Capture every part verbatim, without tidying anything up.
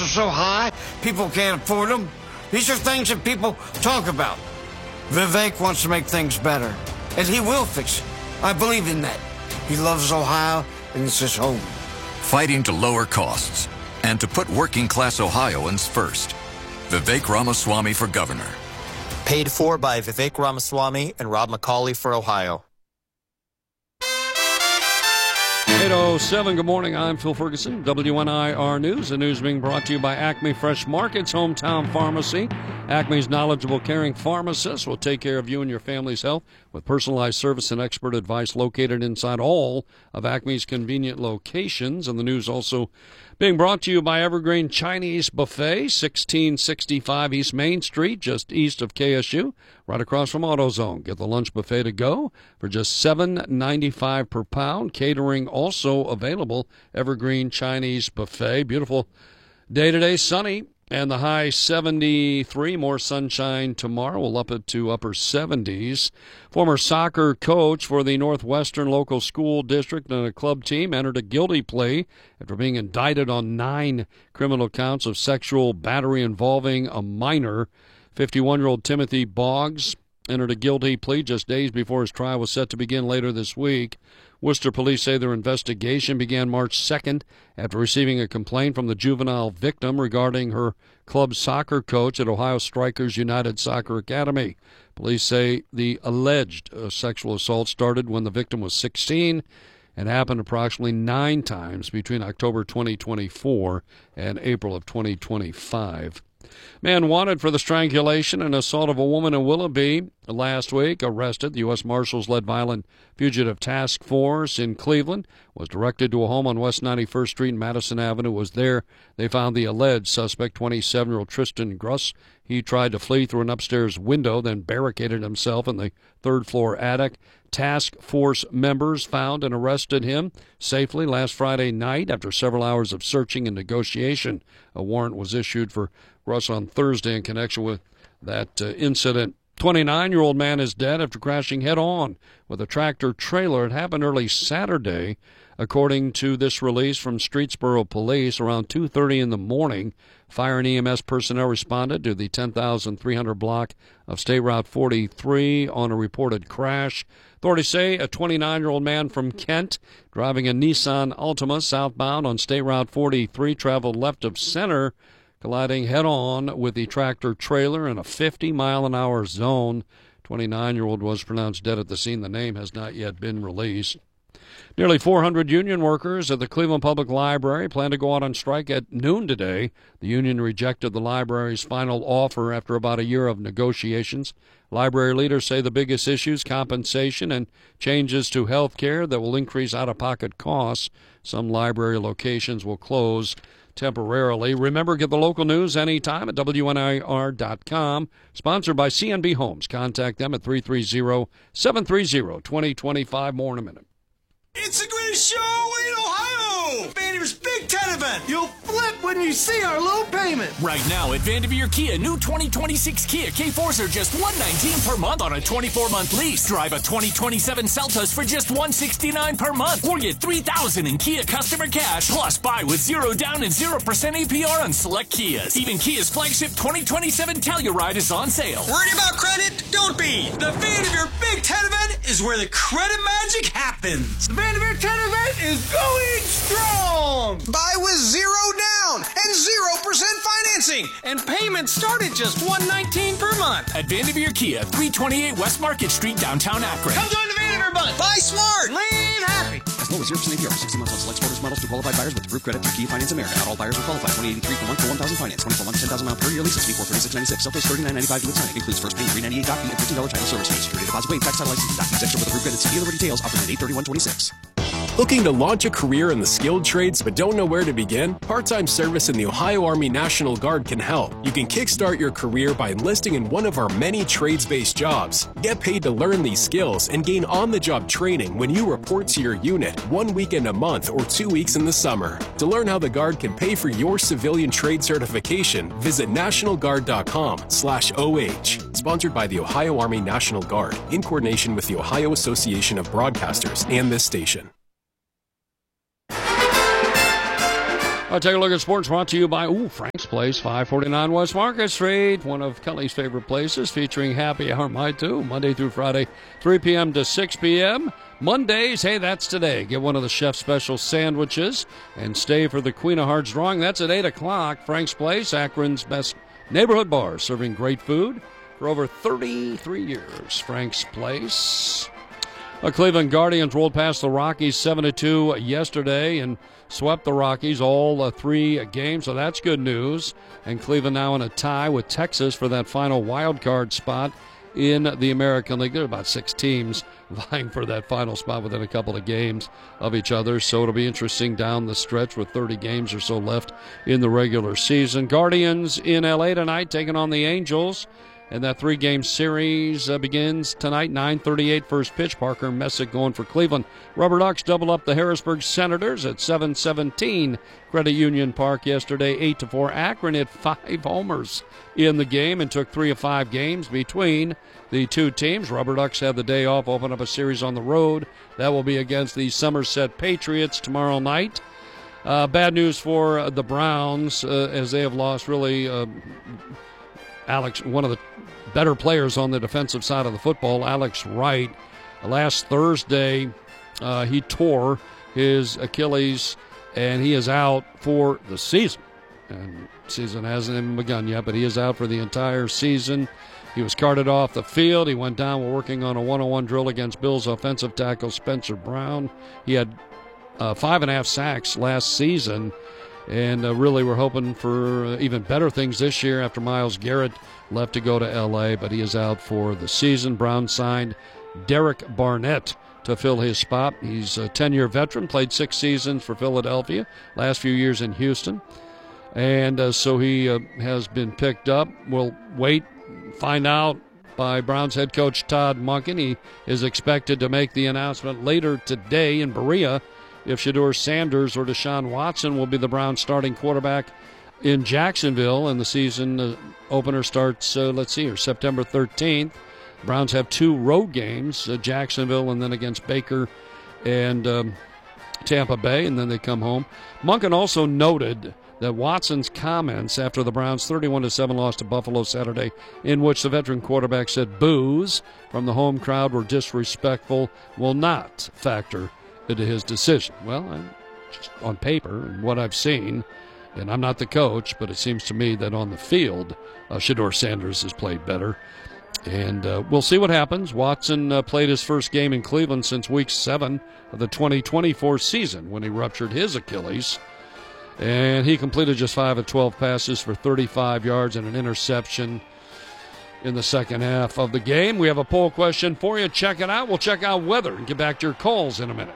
are so high, people can't afford them. These are things that people talk about. Vivek wants to make things better, and he will fix it. I believe in that. He loves Ohio, and it's his home. Fighting to lower costs and to put working-class Ohioans first. Vivek Ramaswamy for governor. Paid for by Vivek Ramaswamy and Rob McCauley for Ohio. eight oh seven, good morning. I'm Phil Ferguson, W N I R News. The news being brought to you by Acme Fresh Markets, hometown pharmacy. Acme's knowledgeable, caring pharmacists will take care of you and your family's health with personalized service and expert advice located inside all of Acme's convenient locations. And the news also being brought to you by Evergreen Chinese Buffet, sixteen sixty-five East Main Street, just east of K S U, right across from AutoZone. Get the lunch buffet to go for just seven ninety-five per pound. Catering also available. Evergreen Chinese Buffet. Beautiful day today, sunny, and the high seventy-three. More sunshine tomorrow. We'll up it to upper seventies. Former soccer coach for the Northwestern local school district and a club team entered a guilty plea after being indicted on nine criminal counts of sexual battery involving a minor. fifty-one-year-old Timothy Boggs entered a guilty plea just days before his trial was set to begin later this week. Worcester police say their investigation began March second after receiving a complaint from the juvenile victim regarding her club soccer coach at Ohio Strikers United Soccer Academy. Police say the alleged uh, sexual assault started when the victim was sixteen and happened approximately nine times between October twenty twenty-four and April of twenty twenty-five. Man wanted for the strangulation and assault of a woman in Willoughby last week, arrested. The U S Marshals-led Violent Fugitive Task Force in Cleveland was directed to a home on West ninety-first Street and Madison Avenue. It was there they found the alleged suspect, twenty-seven-year-old Tristan Gruss. He tried to flee through an upstairs window, then barricaded himself in the third-floor attic. Task Force members found and arrested him safely last Friday night after several hours of searching and negotiation. A warrant was issued for Russ on Thursday in connection with that uh, incident. twenty-nine-year-old man is dead after crashing head-on with a tractor-trailer. It happened early Saturday, according to this release from Streetsboro Police. Around two thirty in the morning, fire and E M S personnel responded to the ten thousand three hundred block of State Route forty-three on a reported crash. Authorities say a twenty-nine-year-old man from Kent driving a Nissan Altima southbound on State Route forty-three traveled left of center, colliding head-on with the tractor-trailer in a fifty-mile-an-hour zone. twenty-nine-year-old was pronounced dead at the scene. The name has not yet been released. Nearly four hundred union workers at the Cleveland Public Library plan to go out on strike at noon today. The union rejected the library's final offer after about a year of negotiations. Library leaders say the biggest issues, compensation and changes to health care that will increase out-of-pocket costs. Some library locations will close temporarily. Remember, get the local news anytime at W N I R dot com. Sponsored by C N B Homes. Contact them at three three zero, seven three zero, two zero two five. More in a minute. It's the greatest show in Ohio! Vanderveer's Big Ten event! You'll flip when you see our low payment! Right now at Vanderveer Kia, new twenty twenty-six Kia K fours are just one hundred nineteen dollars per month on a twenty-four month lease. Drive a twenty twenty-seven Seltos for just one hundred sixty-nine dollars per month. Or get three thousand dollars in Kia customer cash. Plus, buy with zero down and zero percent A P R on select Kias. Even Kia's flagship twenty twenty-seven Telluride is on sale. Worried about credit? Don't be! The Vanderveer Big Ten event is where the credit magic happens. The Vanderveer ten event is going strong! Buy with zero down and zero percent financing, and payments start at just one hundred nineteen dollars per month. At Vanderveer Kia, three twenty-eight West Market Street, downtown Akron. Come join the Vanderveer bunch! Buy smart! Live happy! As low as zero percent A P R for sixty months on select sporters models to qualified buyers with group credit through Kia Finance America. Not all buyers will qualify. twenty eighty-three per month for one thousand finance. twenty-four months, ten thousand mile per year leases. Fee for thirty-six ninety-six. Seltos thirty-nine ninety-five to sign. Includes first paying three ninety-eight doc fee and fifteen dollars title service fee. Security deposit waived. Tax title license. Doc fees extra with a group credit. See dealer for details. Offered at eight thirty-one twenty-six. Looking to launch a career in the skilled trades but don't know where to begin? Part-time service in the Ohio Army National Guard can help. You can kickstart your career by enlisting in one of our many trades-based jobs. Get paid to learn these skills and gain on-the-job training when you report to your unit one weekend a month or two weeks in the summer. To learn how the Guard can pay for your civilian trade certification, visit national guard dot com slash O H. Sponsored by the Ohio Army National Guard in coordination with the Ohio Association of Broadcasters and this station. I'll take a look at sports brought to you by ooh, Frank's Place, five forty-nine West Market Street, one of Kelly's favorite places, featuring happy hour, my too, Monday through Friday, three p.m. to six p.m. Mondays, hey, that's today. Get one of the chef's special sandwiches and stay for the Queen of Hearts drawing. That's at eight o'clock. Frank's Place, Akron's best neighborhood bar, serving great food for over thirty-three years. Frank's Place. The Cleveland Guardians rolled past the Rockies seven to two yesterday and swept the Rockies all uh, three games, so that's good news. And Cleveland now in a tie with Texas for that final wild card spot in the American League. There are about six teams vying for that final spot within a couple of games of each other, so it'll be interesting down the stretch with thirty games or so left in the regular season. Guardians in L A tonight taking on the Angels. And that three-game series uh, begins tonight, nine thirty-eight first pitch. Parker Messick going for Cleveland. Rubber Ducks double up the Harrisburg Senators at seven seventeen Credit Union Park yesterday, eight to four. Akron hit five homers in the game and took three of five games between the two teams. Rubber Ducks have the day off, open up a series on the road. That will be against the Somerset Patriots tomorrow night. Uh, bad news for uh, the Browns uh, as they have lost really uh, Alex, one of the better players on the defensive side of the football, Alex Wright. Last Thursday, uh, he tore his Achilles, and he is out for the season. And season hasn't even begun yet, but he is out for the entire season. He was carted off the field. He went down while working on a one-on-one drill against Bills offensive tackle Spencer Brown. He had uh, five and a half sacks last season. And uh, really we're hoping for uh, even better things this year after Myles Garrett left to go to L A, but he is out for the season. Brown signed Derek Barnett to fill his spot. He's a ten-year veteran, played six seasons for Philadelphia, last few years in Houston. And uh, so he uh, has been picked up. We'll wait, find out by Browns head coach Todd Monken. He is expected to make the announcement later today in Berea if Shedeur Sanders or Deshaun Watson will be the Browns starting quarterback in Jacksonville. And the season uh, opener starts, uh, let's see here, September thirteenth. Browns have two road games, uh, Jacksonville and then against Baker and um, Tampa Bay, and then they come home. Monken also noted that Watson's comments after the Browns' thirty-one to seven loss to Buffalo Saturday, in which the veteran quarterback said boos from the home crowd were disrespectful, will not factor into his decision. Well, I'm just on paper and what I've seen, and I'm not the coach, but it seems to me that on the field, uh, Shedeur Sanders has played better. And uh, we'll see what happens. Watson uh, played his first game in Cleveland since week seven of the twenty twenty-four season when he ruptured his Achilles. And he completed just five of twelve passes for thirty-five yards and an interception in the second half of the game. We have a poll question for you. Check it out. We'll check out weather and get back to your calls in a minute.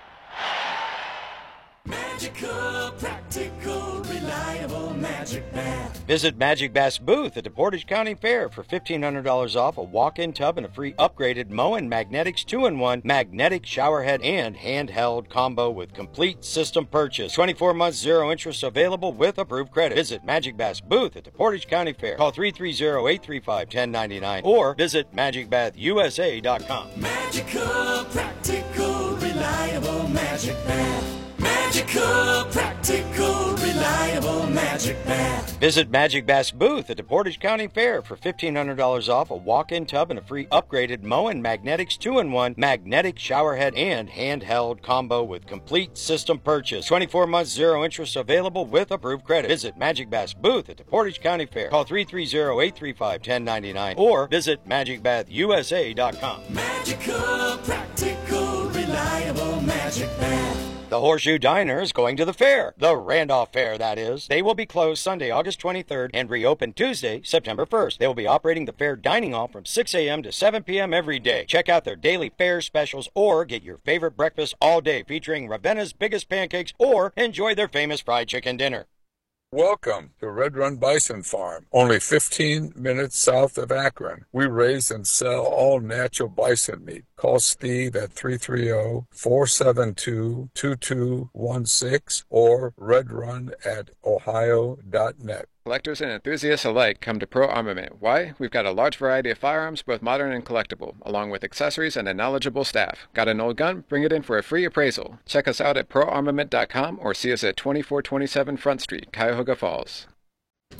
Magical, practical, reliable Magic Bath. Visit Magic Bath's booth at the Portage County Fair for fifteen hundred dollars off a walk-in tub and a free upgraded Moen Magnetics two in one magnetic showerhead and handheld combo with complete system purchase. twenty-four months zero interest available with approved credit. Visit Magic Bath's booth at the Portage County Fair. Call three three zero, eight three five, one zero nine nine or visit magic bath u s a dot com. Magical, practical, reliable Magic Bath. Magical, practical, reliable Magic Bath. Visit Magic Bath's booth at the Portage County Fair for fifteen hundred dollars off a walk-in tub and a free upgraded Moen Magnetics two in one magnetic showerhead and handheld combo with complete system purchase. twenty-four months zero interest available with approved credit. Visit Magic Bath's booth at the Portage County Fair. Call three three zero, eight three five, one zero nine nine or visit magic bath u s a dot com. Magical, practical, reliable Magic Bath. The Horseshoe Diner is going to the fair. The Randolph Fair, that is. They will be closed Sunday, August twenty-third and reopen Tuesday, September first. They will be operating the fair dining hall from six a.m. to seven p.m. every day. Check out their daily fair specials or get your favorite breakfast all day featuring Ravenna's biggest pancakes or enjoy their famous fried chicken dinner. Welcome to Red Run Bison Farm, only fifteen minutes south of Akron. We raise and sell all natural bison meat. Call Steve at three three zero, four seven two, two two one six or redrun at ohio dot net. Collectors and enthusiasts alike come to Pro Armament. Why? We've got a large variety of firearms, both modern and collectible, along with accessories and a knowledgeable staff. Got an old gun? Bring it in for a free appraisal. Check us out at pro armament dot com or see us at twenty-four twenty-seven Front Street, Cuyahoga Falls.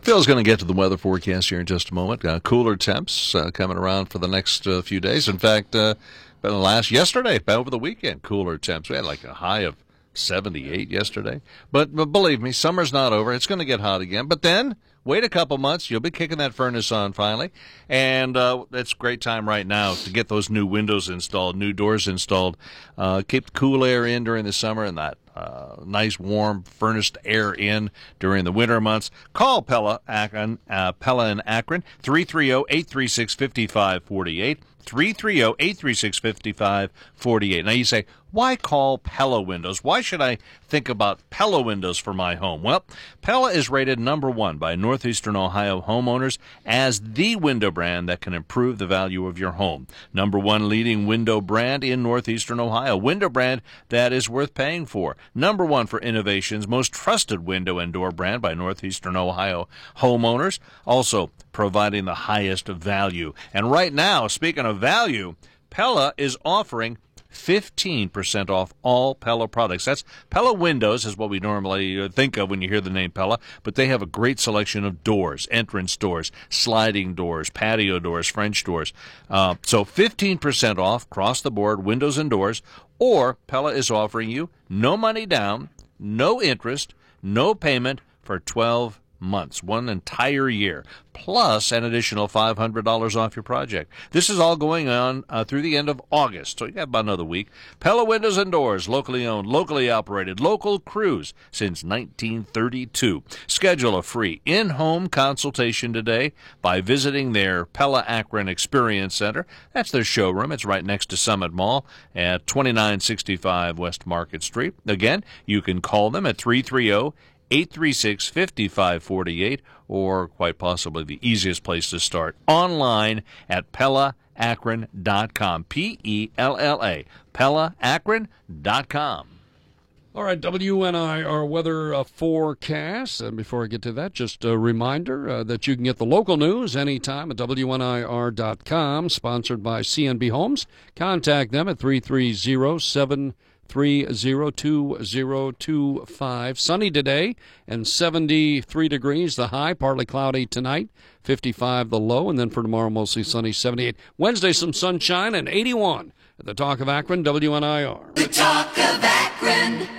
Phil's going to get to the weather forecast here in just a moment. Uh, cooler temps uh, coming around for the next uh, few days. In fact, uh, last yesterday, over the weekend, cooler temps. We had like a high of seventy-eight yesterday. But, but believe me, summer's not over. It's going to get hot again. But then, wait a couple months, you'll be kicking that furnace on finally. And uh, it's a great time right now to get those new windows installed, new doors installed. Uh, keep cool air in during the summer and that uh, nice, warm, furnished air in during the winter months. Call Pella, Akron, uh, Pella in Akron, three three zero, eight three six, five five four eight. three three zero, eight three six, five five four eight. Now you say, why call Pella Windows? Why should I think about Pella Windows for my home? Well, Pella is rated number one by Northeastern Ohio homeowners as the window brand that can improve the value of your home. Number one leading window brand in Northeastern Ohio. Window brand that is worth paying for. Number one for innovations. Most trusted window and door brand by Northeastern Ohio homeowners. Also providing the highest value. And right now, speaking of value, Pella is offering fifteen percent off all Pella products. That's Pella Windows is what we normally think of when you hear the name Pella, but they have a great selection of doors, entrance doors, sliding doors, patio doors, French doors. Uh, so fifteen percent off across the board, windows and doors, or Pella is offering you no money down, no interest, no payment for twelve months, one entire year, plus an additional five hundred dollars off your project. This is all going on uh, through the end of August, so you got about another week. Pella Windows and Doors, locally owned, locally operated, local crews since nineteen thirty-two. Schedule a free in-home consultation today by visiting their Pella Akron Experience Center. That's their showroom. It's right next to Summit Mall at twenty-nine sixty-five West Market Street. Again, you can call them at three three zero, eight three six, five five four eight, or quite possibly the easiest place to start, online at pella akron dot com. P E L L A, pella akron dot com. All right, W N I R weather uh, forecast. And before I get to that, just a reminder uh, that you can get the local news anytime at W N I R dot com, sponsored by C N B Homes. Contact them at three three zero, seven three zero two zero two five. Sunny today and seventy-three degrees the high, partly cloudy tonight, fifty-five the low, and then for tomorrow mostly sunny, seventy-eight. Wednesday some sunshine and eighty-one at the Talk of Akron, W N I R. The Talk of Akron.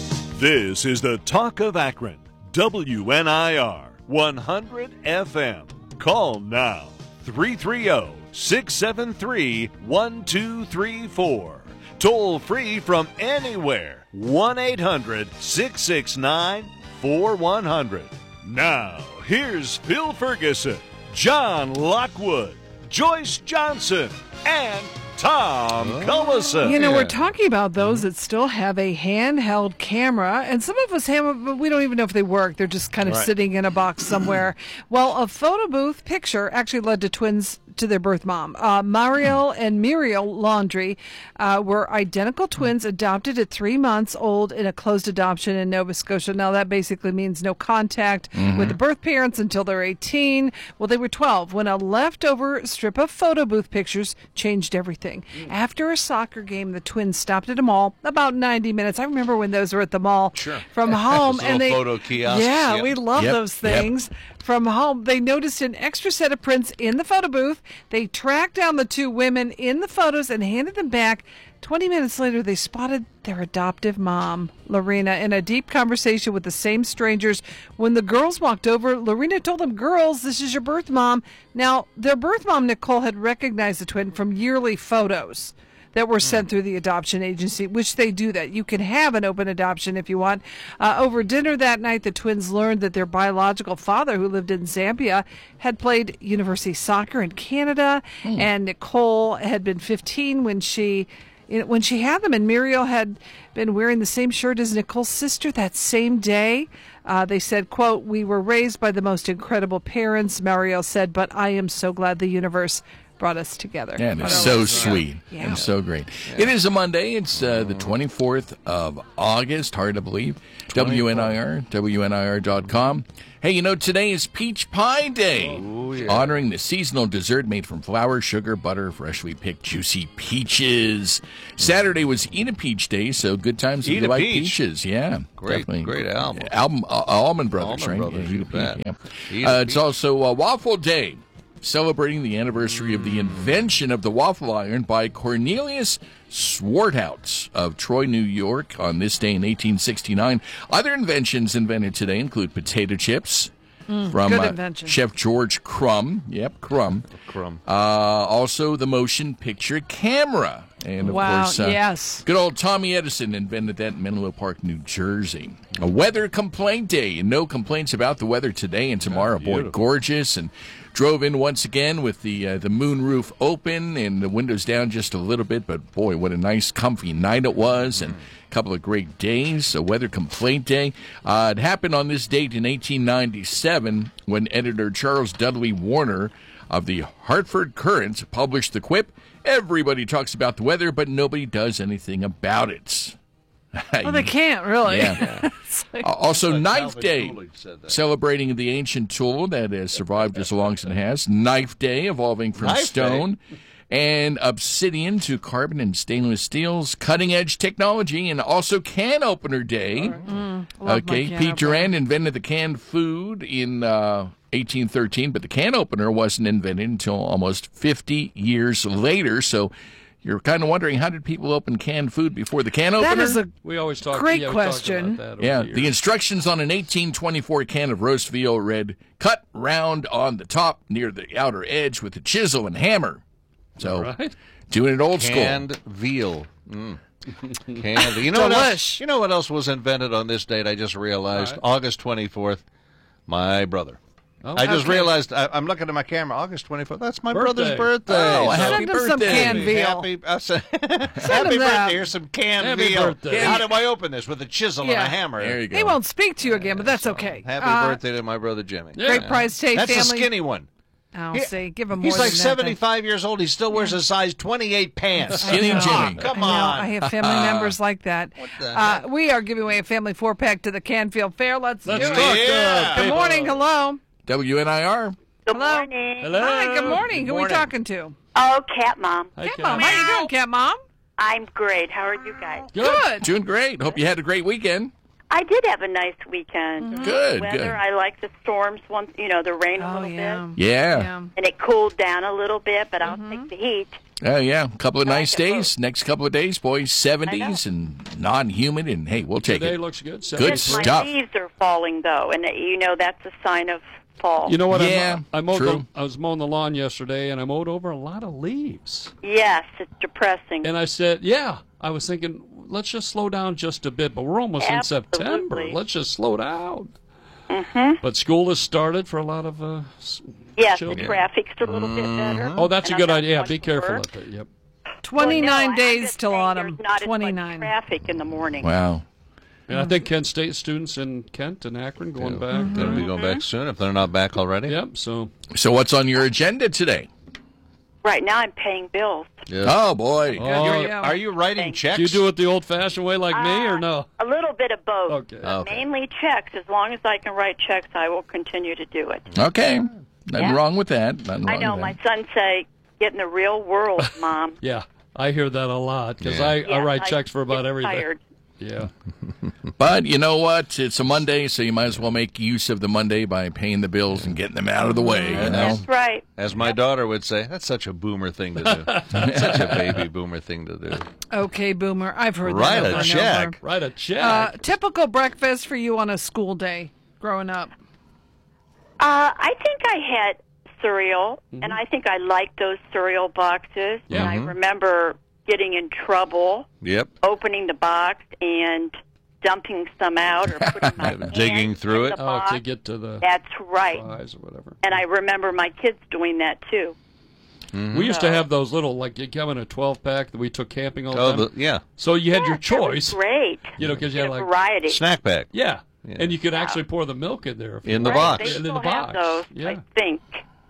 This is the Talk of Akron, W N I R, one hundred F M. Call now, three three zero, six seven three, one two three four. Toll free from anywhere, one eight hundred, six six nine, four one zero zero. Now, here's Phil Ferguson, John Lockwood, Joyce Johnson, and Tom Cullison. You know, we're talking about those that still have a handheld camera, and some of us have, but we don't even know if they work. They're just kind of Right. sitting in a box somewhere. Well, a photo booth picture actually led to twins to their birth mom. Uh, Mariel and Muriel Laundry uh, were identical twins adopted at three months old in a closed adoption in Nova Scotia. Now, that basically means no contact Mhm. with the birth parents until they're eighteen. Well, they were twelve when a leftover strip of photo booth pictures changed everything. After a soccer game, the twins stopped at a mall about ninety minutes. I remember when those were at the mall Sure. from home. Those and they, little photo kiosks. Yeah, Yep. we love Yep. those Yep. things. From home, they noticed an extra set of prints in the photo booth. They tracked down the two women in the photos and handed them back. twenty minutes later, they spotted their adoptive mom, Lorena, in a deep conversation with the same strangers. When the girls walked over, Lorena told them, "Girls, this is your birth mom." Now, their birth mom, Nicole, had recognized the twin from yearly photos that were sent through the adoption agency, which they do that. You can have an open adoption if you want. Uh, over dinner that night, the twins learned that their biological father, who lived in Zambia, had played university soccer in Canada, Hmm. and Nicole had been fifteen when she you know, when she had them, and Muriel had been wearing the same shirt as Nicole's sister that same day. Uh, they said, quote, "We were raised by the most incredible parents," Muriel said, "but I am so glad the universe brought us together. Yeah, and it's But so always- sweet Yeah. and so great. It is a Monday. It's uh, the twenty-fourth of August. Hard to believe. W N I R, W N I R dot com. Hey, you know, today is Peach Pie Day, yeah. honoring the seasonal dessert made from flour, sugar, butter, freshly picked juicy peaches. Saturday was Eat a Peach Day, so good times if Eat you a like Peach. peaches. Yeah, Great, definitely. great album. Album, uh, Allman Brothers, Allman right? Brothers, yeah, you Eat a Peach, bet. yeah. Eat a Uh, it's Peach. also uh, Waffle Day, celebrating the anniversary of the invention of the waffle iron by Cornelius Swarthout of Troy, New York, on this day in eighteen sixty-nine. Other inventions invented today include potato chips Mm, from good uh, invention. Chef George Crumb. Yep, Crumb. Crumb. Uh, also, the motion picture camera. And, of Wow, course, uh, yes. good old Tommy Edison invented that in Menlo Park, New Jersey. A weather complaint day. No complaints about the weather today and tomorrow. Boy, gorgeous. And drove in once again with the uh, the moon roof open and the windows down just a little bit. But, boy, what a nice, comfy night it was. And a couple of great days. A weather complaint day. Uh, it happened on this date in eighteen ninety-seven when editor Charles Dudley Warner of the Hartford Courant published the quip, "Everybody talks about the weather, but nobody does anything about it." Well, they can't, really. Yeah. It's like- Uh, also, Like Knife Calvin Day, Coolidge said that. celebrating the ancient tool that has survived as long as it has. Knife Day, evolving from Knife stone and obsidian to carbon and stainless steels. Cutting-edge technology, and also Can Opener Day. Mm, love my Okay, can Pete opener. Durand invented the canned food in uh, eighteen thirteen, but the can opener wasn't invented until almost fifty years later. So you're kind of wondering, how did people open canned food before the can opener? That is a We always talk. great yeah, we talked question. about that over Yeah, the years. the instructions on an eighteen twenty-four can of roast veal read, "Cut round on the top near the outer edge with a chisel and hammer." So, Right. doing it old Canned veal. Mm. Canned. You know what else? Delish. You know what else was invented on this date? I just realized All right. August twenty-fourth. My brother. Oh. I just Okay. realized I, I'm looking at my camera. August twenty-fourth. That's my Birthday. brother's birthday. Oh, So- happy Send him some birthday. canned veal. Happy, uh, so- happy him birthday. that. Here's some canned Happy veal. birthday. How do I open this? With a chisel Yeah. and a hammer. There you go. He won't speak to you again, but that's okay. Happy Uh, birthday to my brother Jimmy. Great prize take, That's family. a skinny one. Oh, He- see, give him more He's like than that, then. seventy-five years old. He still wears a size twenty-eight pants. Skinny I know. Jimmy. Come I know. on. I have family members like that. the Uh, we are giving away a family four pack to the Canfield Fair. Let's, Let's do talk it. Yeah. Good morning. Hello. W N I R. Good Hello. morning. Hello. Hi. Good morning. Who are we morning. talking to? Oh, Cat Mom. Hi, Cat Kat. Mom. How you doing, Cat Mom? I'm great. How are you guys? Good. Doing great. Hope you had a great weekend. I did have a nice weekend. Mm-hmm. Good, Weather, good. I like the storms once, you know, the rain a Oh, little yeah. bit. Yeah. Yeah. And it cooled down a little bit, but Mm-hmm. I'll take the heat. Oh, yeah. A couple of I nice like it days. Next couple of days, boys. seventies and non-humid. And, hey, we'll take Today it. looks good. Good seventy-three. My stuff. leaves are falling, though, and, you know, that's a sign of fall. You know what? Yeah, I'm, I mowed. true. The, I was mowing the lawn yesterday, and I mowed over a lot of leaves. Yes, it's depressing. And I said, "Yeah." I was thinking, let's just slow down just a bit. But we're almost in September. Absolutely. Let's just slow down. Mm-hmm. But school has started for a lot of uh, s- Yes, the children. traffic's a little bit better. Oh, that's and a good I'm not idea. going Be to careful work. out there. Yep. twenty-nine Well, no, I'm days just till saying autumn. There's not twenty-nine. as much traffic in the morning. Wow. And I think Kent State students in Kent and Akron going back. They'll be going back soon if they're not back already. Yep. So So what's on your agenda today? Right now, I'm paying bills. Oh, boy. Oh, You're- are you writing checks? do you do it the old-fashioned way like me, or Uh, no? A little bit of both. Okay. But Okay. mainly checks. As long as I can write checks, I will continue to do it. Okay. Nothing Yeah. wrong with that. Nothing I wrong know with my that. son say, "Get in the real world, Mom." Yeah, I hear that a lot because Yeah. I, I Yes, write I checks for about get everything. tired. Yeah. But you know what? It's a Monday, so you might as well make use of the Monday by paying the bills and getting them out of the way. You know? That's right. As my daughter would say, that's such a boomer thing to do. Such a baby boomer thing to do. Okay, Boomer. I've heard Write that a over and check. over. Write a check. Uh, typical breakfast for you on a school day growing up. Uh, I think I had cereal, Mm-hmm. and I think I liked those cereal boxes. Yeah. And I Mhm. remember getting in trouble, Yep. opening the box and dumping some out or putting my hand Digging through in it. the oh, box. to get to the That's right. fries or whatever. And I remember my kids doing that too. We used to have those little, like, you come in a twelve-pack that we took camping all the Oh, time. the, yeah. So you had your That was choice. great. You know, because you had, Get a like, variety. Snack pack. yeah. Yeah. And you could actually pour the milk in there. If In the you Right, box. They In still the have box. those, Yeah. I think.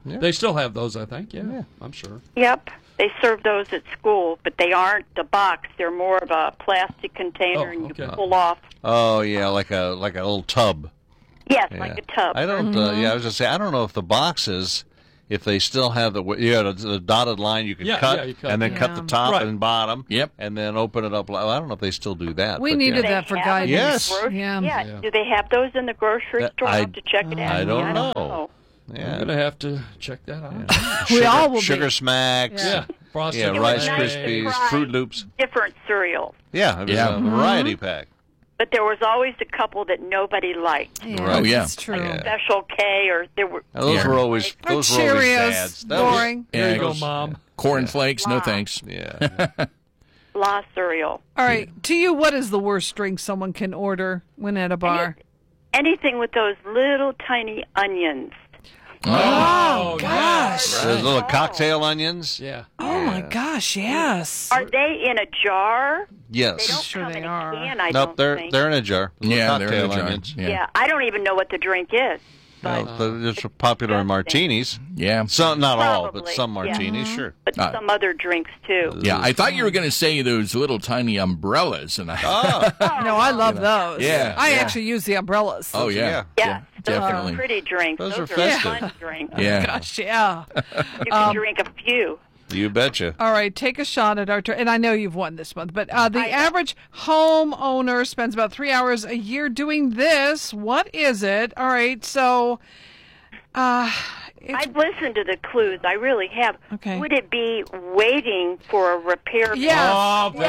Yeah. They still have those, I think. Yeah, yeah, I'm sure. Yep. They serve those at school, but they aren't the box. They're more of a plastic container, Oh, and okay. you pull off. Oh yeah, like a like a little tub. Yes, Yeah. like a tub. I don't. Uh, yeah, I was just say I don't know if the boxes, if they still have the you know, the dotted line you can Yeah, cut, yeah, you cut. and then Yeah. cut the top Right. and bottom. Yep. And then open it up. Well, I don't know if they still do that. We but needed yeah. that for They have them in guidance. Yes. the grocery- Yeah. yeah. Yeah. Do they have those in the grocery That- store? I- I'll have to check it out. I don't I know. know. I'm Yeah. gonna have to check that out. We Sugar, all will be. Sugar Smacks. Yeah, Frosted Yeah, It was Rice nice to Krispies, try Fruit Loops. Different cereals. Yeah, it was Yeah. a variety pack. But there was always a couple that nobody liked. Yeah, Right. Oh, yeah. That's true. Yeah. Special K, or there were. Now, those Yeah. were always Or those were always Cheerios, bad. That was- boring. There Yeah, you go, those- Mom. Corn flakes, no Wow. thanks. Yeah. La cereal. All right. To you, what is the worst drink someone can order when at a bar? Anything with those little tiny onions. Oh, gosh. Those little cocktail onions. Yeah. Oh, my gosh, yes. Are they in a jar? They Yes. don't Sure come they in are. a can, I Nope, don't they're think. they're in a jar. Little Yeah, they're cocktail in a jar. onions. Yeah. yeah, I don't even know what the drink is. Well, the- it's popular in martinis. Yeah. Some, not all, but Probably, some yeah. martinis, sure. But Uh, some other drinks, too. Yeah, I thought you were going to say those little tiny umbrellas, and I. Oh, No, I love those. Yeah, I yeah. actually use the umbrellas. Oh yeah, yeah. Yeah, those definitely. are pretty drinks. Those Those, are are, festive. fun drinks. Yeah. Gosh, yeah. You can drink a few. You betcha. All right, take a shot at our turn. And I know you've won this month, but uh, the average homeowner spends about three hours a year doing this. What is it? All right, so uh, it's, I've listened to the clues. I really have. Okay. Would it be waiting for a repair? Yes. Oh, very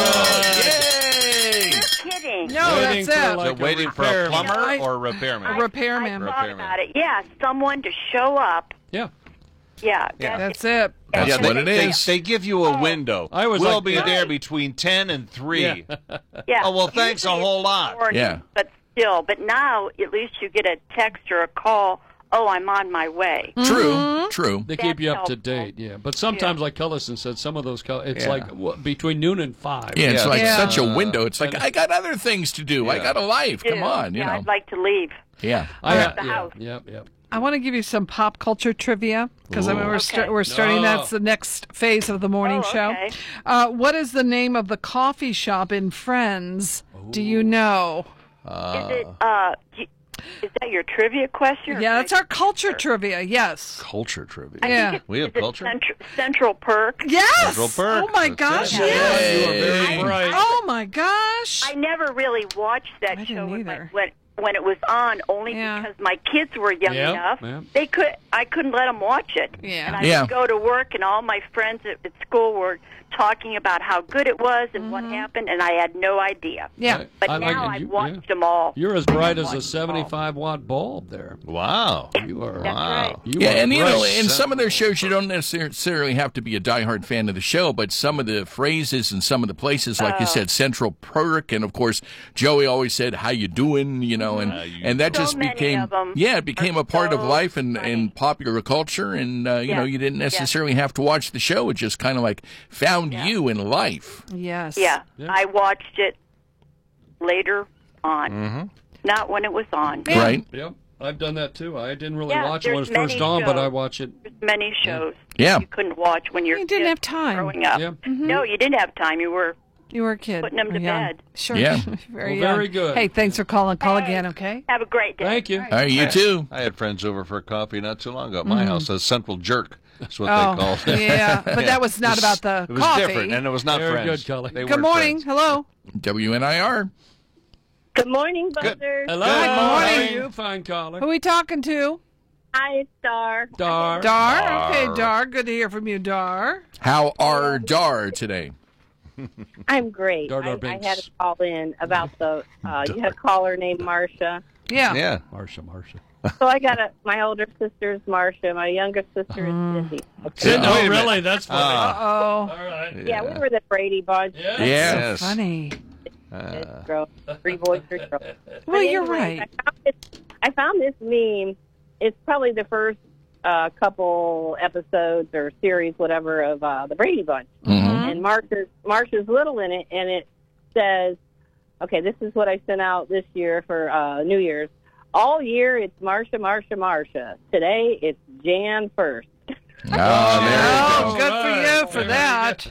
Yay! You're kidding. no, Waiting that's for, it. like, Is it waiting for a repairman. plumber I- or a repairman? A repairman. I thought Repairman. about it. Yeah, someone to show up. Yeah. Yeah. Yeah. That's it. That's Yeah, what they, it they- is. They, give you a window. I was we'll like- be Right. there between ten and three. Yeah. Yeah. Oh, well, thanks a Usually whole it's lot. morning, Yeah. But still, but now at least you get a text or a call. Oh, I'm on my way. True, true. They That's keep you up to helpful. date, yeah. But sometimes, like Cullison said, some of those, co- it's Yeah. like what, between noon and five. Yeah, it's Yeah. like Yeah. such a window. It's like I got other things to do. I Yeah. got a life. Come Dude, on, you yeah, know. I'd like to leave. Yeah. I, Or uh, at the yeah, house. yeah, yeah. I want to give you some pop culture trivia because I mean, we're, Okay. sta- we're starting. No. That's the next phase of the morning Oh, show. okay. Uh, what is the name of the coffee shop in Friends? Do you know? Is it? Uh, y- is that your trivia question? or Yeah, my- that's our culture trivia. Yes. Culture trivia. I think Yeah. it's- We have is it culture? Central, Central Perk. Yes. Central Perk. Oh my That's gosh. it. Yes. You are very bright. Oh my gosh. I never really watched that I didn't show when, my, either. when when it was on, only Yeah. because my kids were young Yeah, enough. yeah. They could I couldn't let them watch it. Yeah. And I Yeah. would go to work, and all my friends at, at school were talking about how good it was and what happened, and I had no idea. Yeah. I- But I like now it. I've You- watched yeah. them all. You're as bright as Watched a them all. seventy-five watt bulb there. Wow. You are. That's Wow. right. You Yeah, are and you know, bright. in some of their shows, you don't necessarily have to be a diehard fan of the show, but some of the phrases and some of the places, like you Oh. said, Central Perk, and of course, Joey always said, "How you doing?" You know, and and that So just many became of 'em yeah, it became are a part of so life and, funny. and popular culture, and uh, you Yeah. know, you didn't Yeah. necessarily have to watch the show; it just kind of like found you in life. Yes. Yeah, Yeah. I watched it later on, Mm-hmm. not when it was on. Right? Yep. I've done that too. I didn't really Yeah, watch it when it there's first many dawned, but I shows. watch it. There's many shows Yeah. you couldn't watch when you're You didn't have time. growing up. Yeah. No, you didn't have time. You were You were a kid. putting them or to young. bed. Sure. Yeah. very Well, very young. good. Hey, thanks for calling. Call again, okay? Have a great day. Thank you. All right, you too. I had friends over for coffee not too long ago at my house. A Central Jerk. That's what Oh, they called it. yeah, but that was not about the It was coffee. different, and it was not Very friends. good, Cully. They Good weren't morning. friends. Hello. W N I R. Good morning, Good. Buzzers. Hello. Good How morning. are you? Fine caller. Who are we talking to? Hi, it's Star. Dar. Dar. Okay, Dar. Good to hear from you, Dar. How are Dar today? I'm great. Dar Dar I, I Binks. had to call in about the. Uh, you had a caller named Marcia. Yeah. Yeah. Marsha, Marsha. So I got a. My older sister's Marcia. My younger sister is Cindy. Sid- Wait a oh, minute. really? That's funny. Ah. Uh-oh. All right. Yeah, we were the Brady Bunch. Yeah. Yes. Funny. It's gross. Three boys, three girls. But Well, you're anyway, right. I found, this, I found this meme. It's probably the first uh, couple episodes or series, whatever, of uh, the Brady Bunch. Mhm. And Marsha's, Marsha's little in it, and it says, okay, this is what I sent out this year for uh, New Year's. All year it's Marsha, Marsha, Marsha. Today it's Jan first. Oh, good for you for that.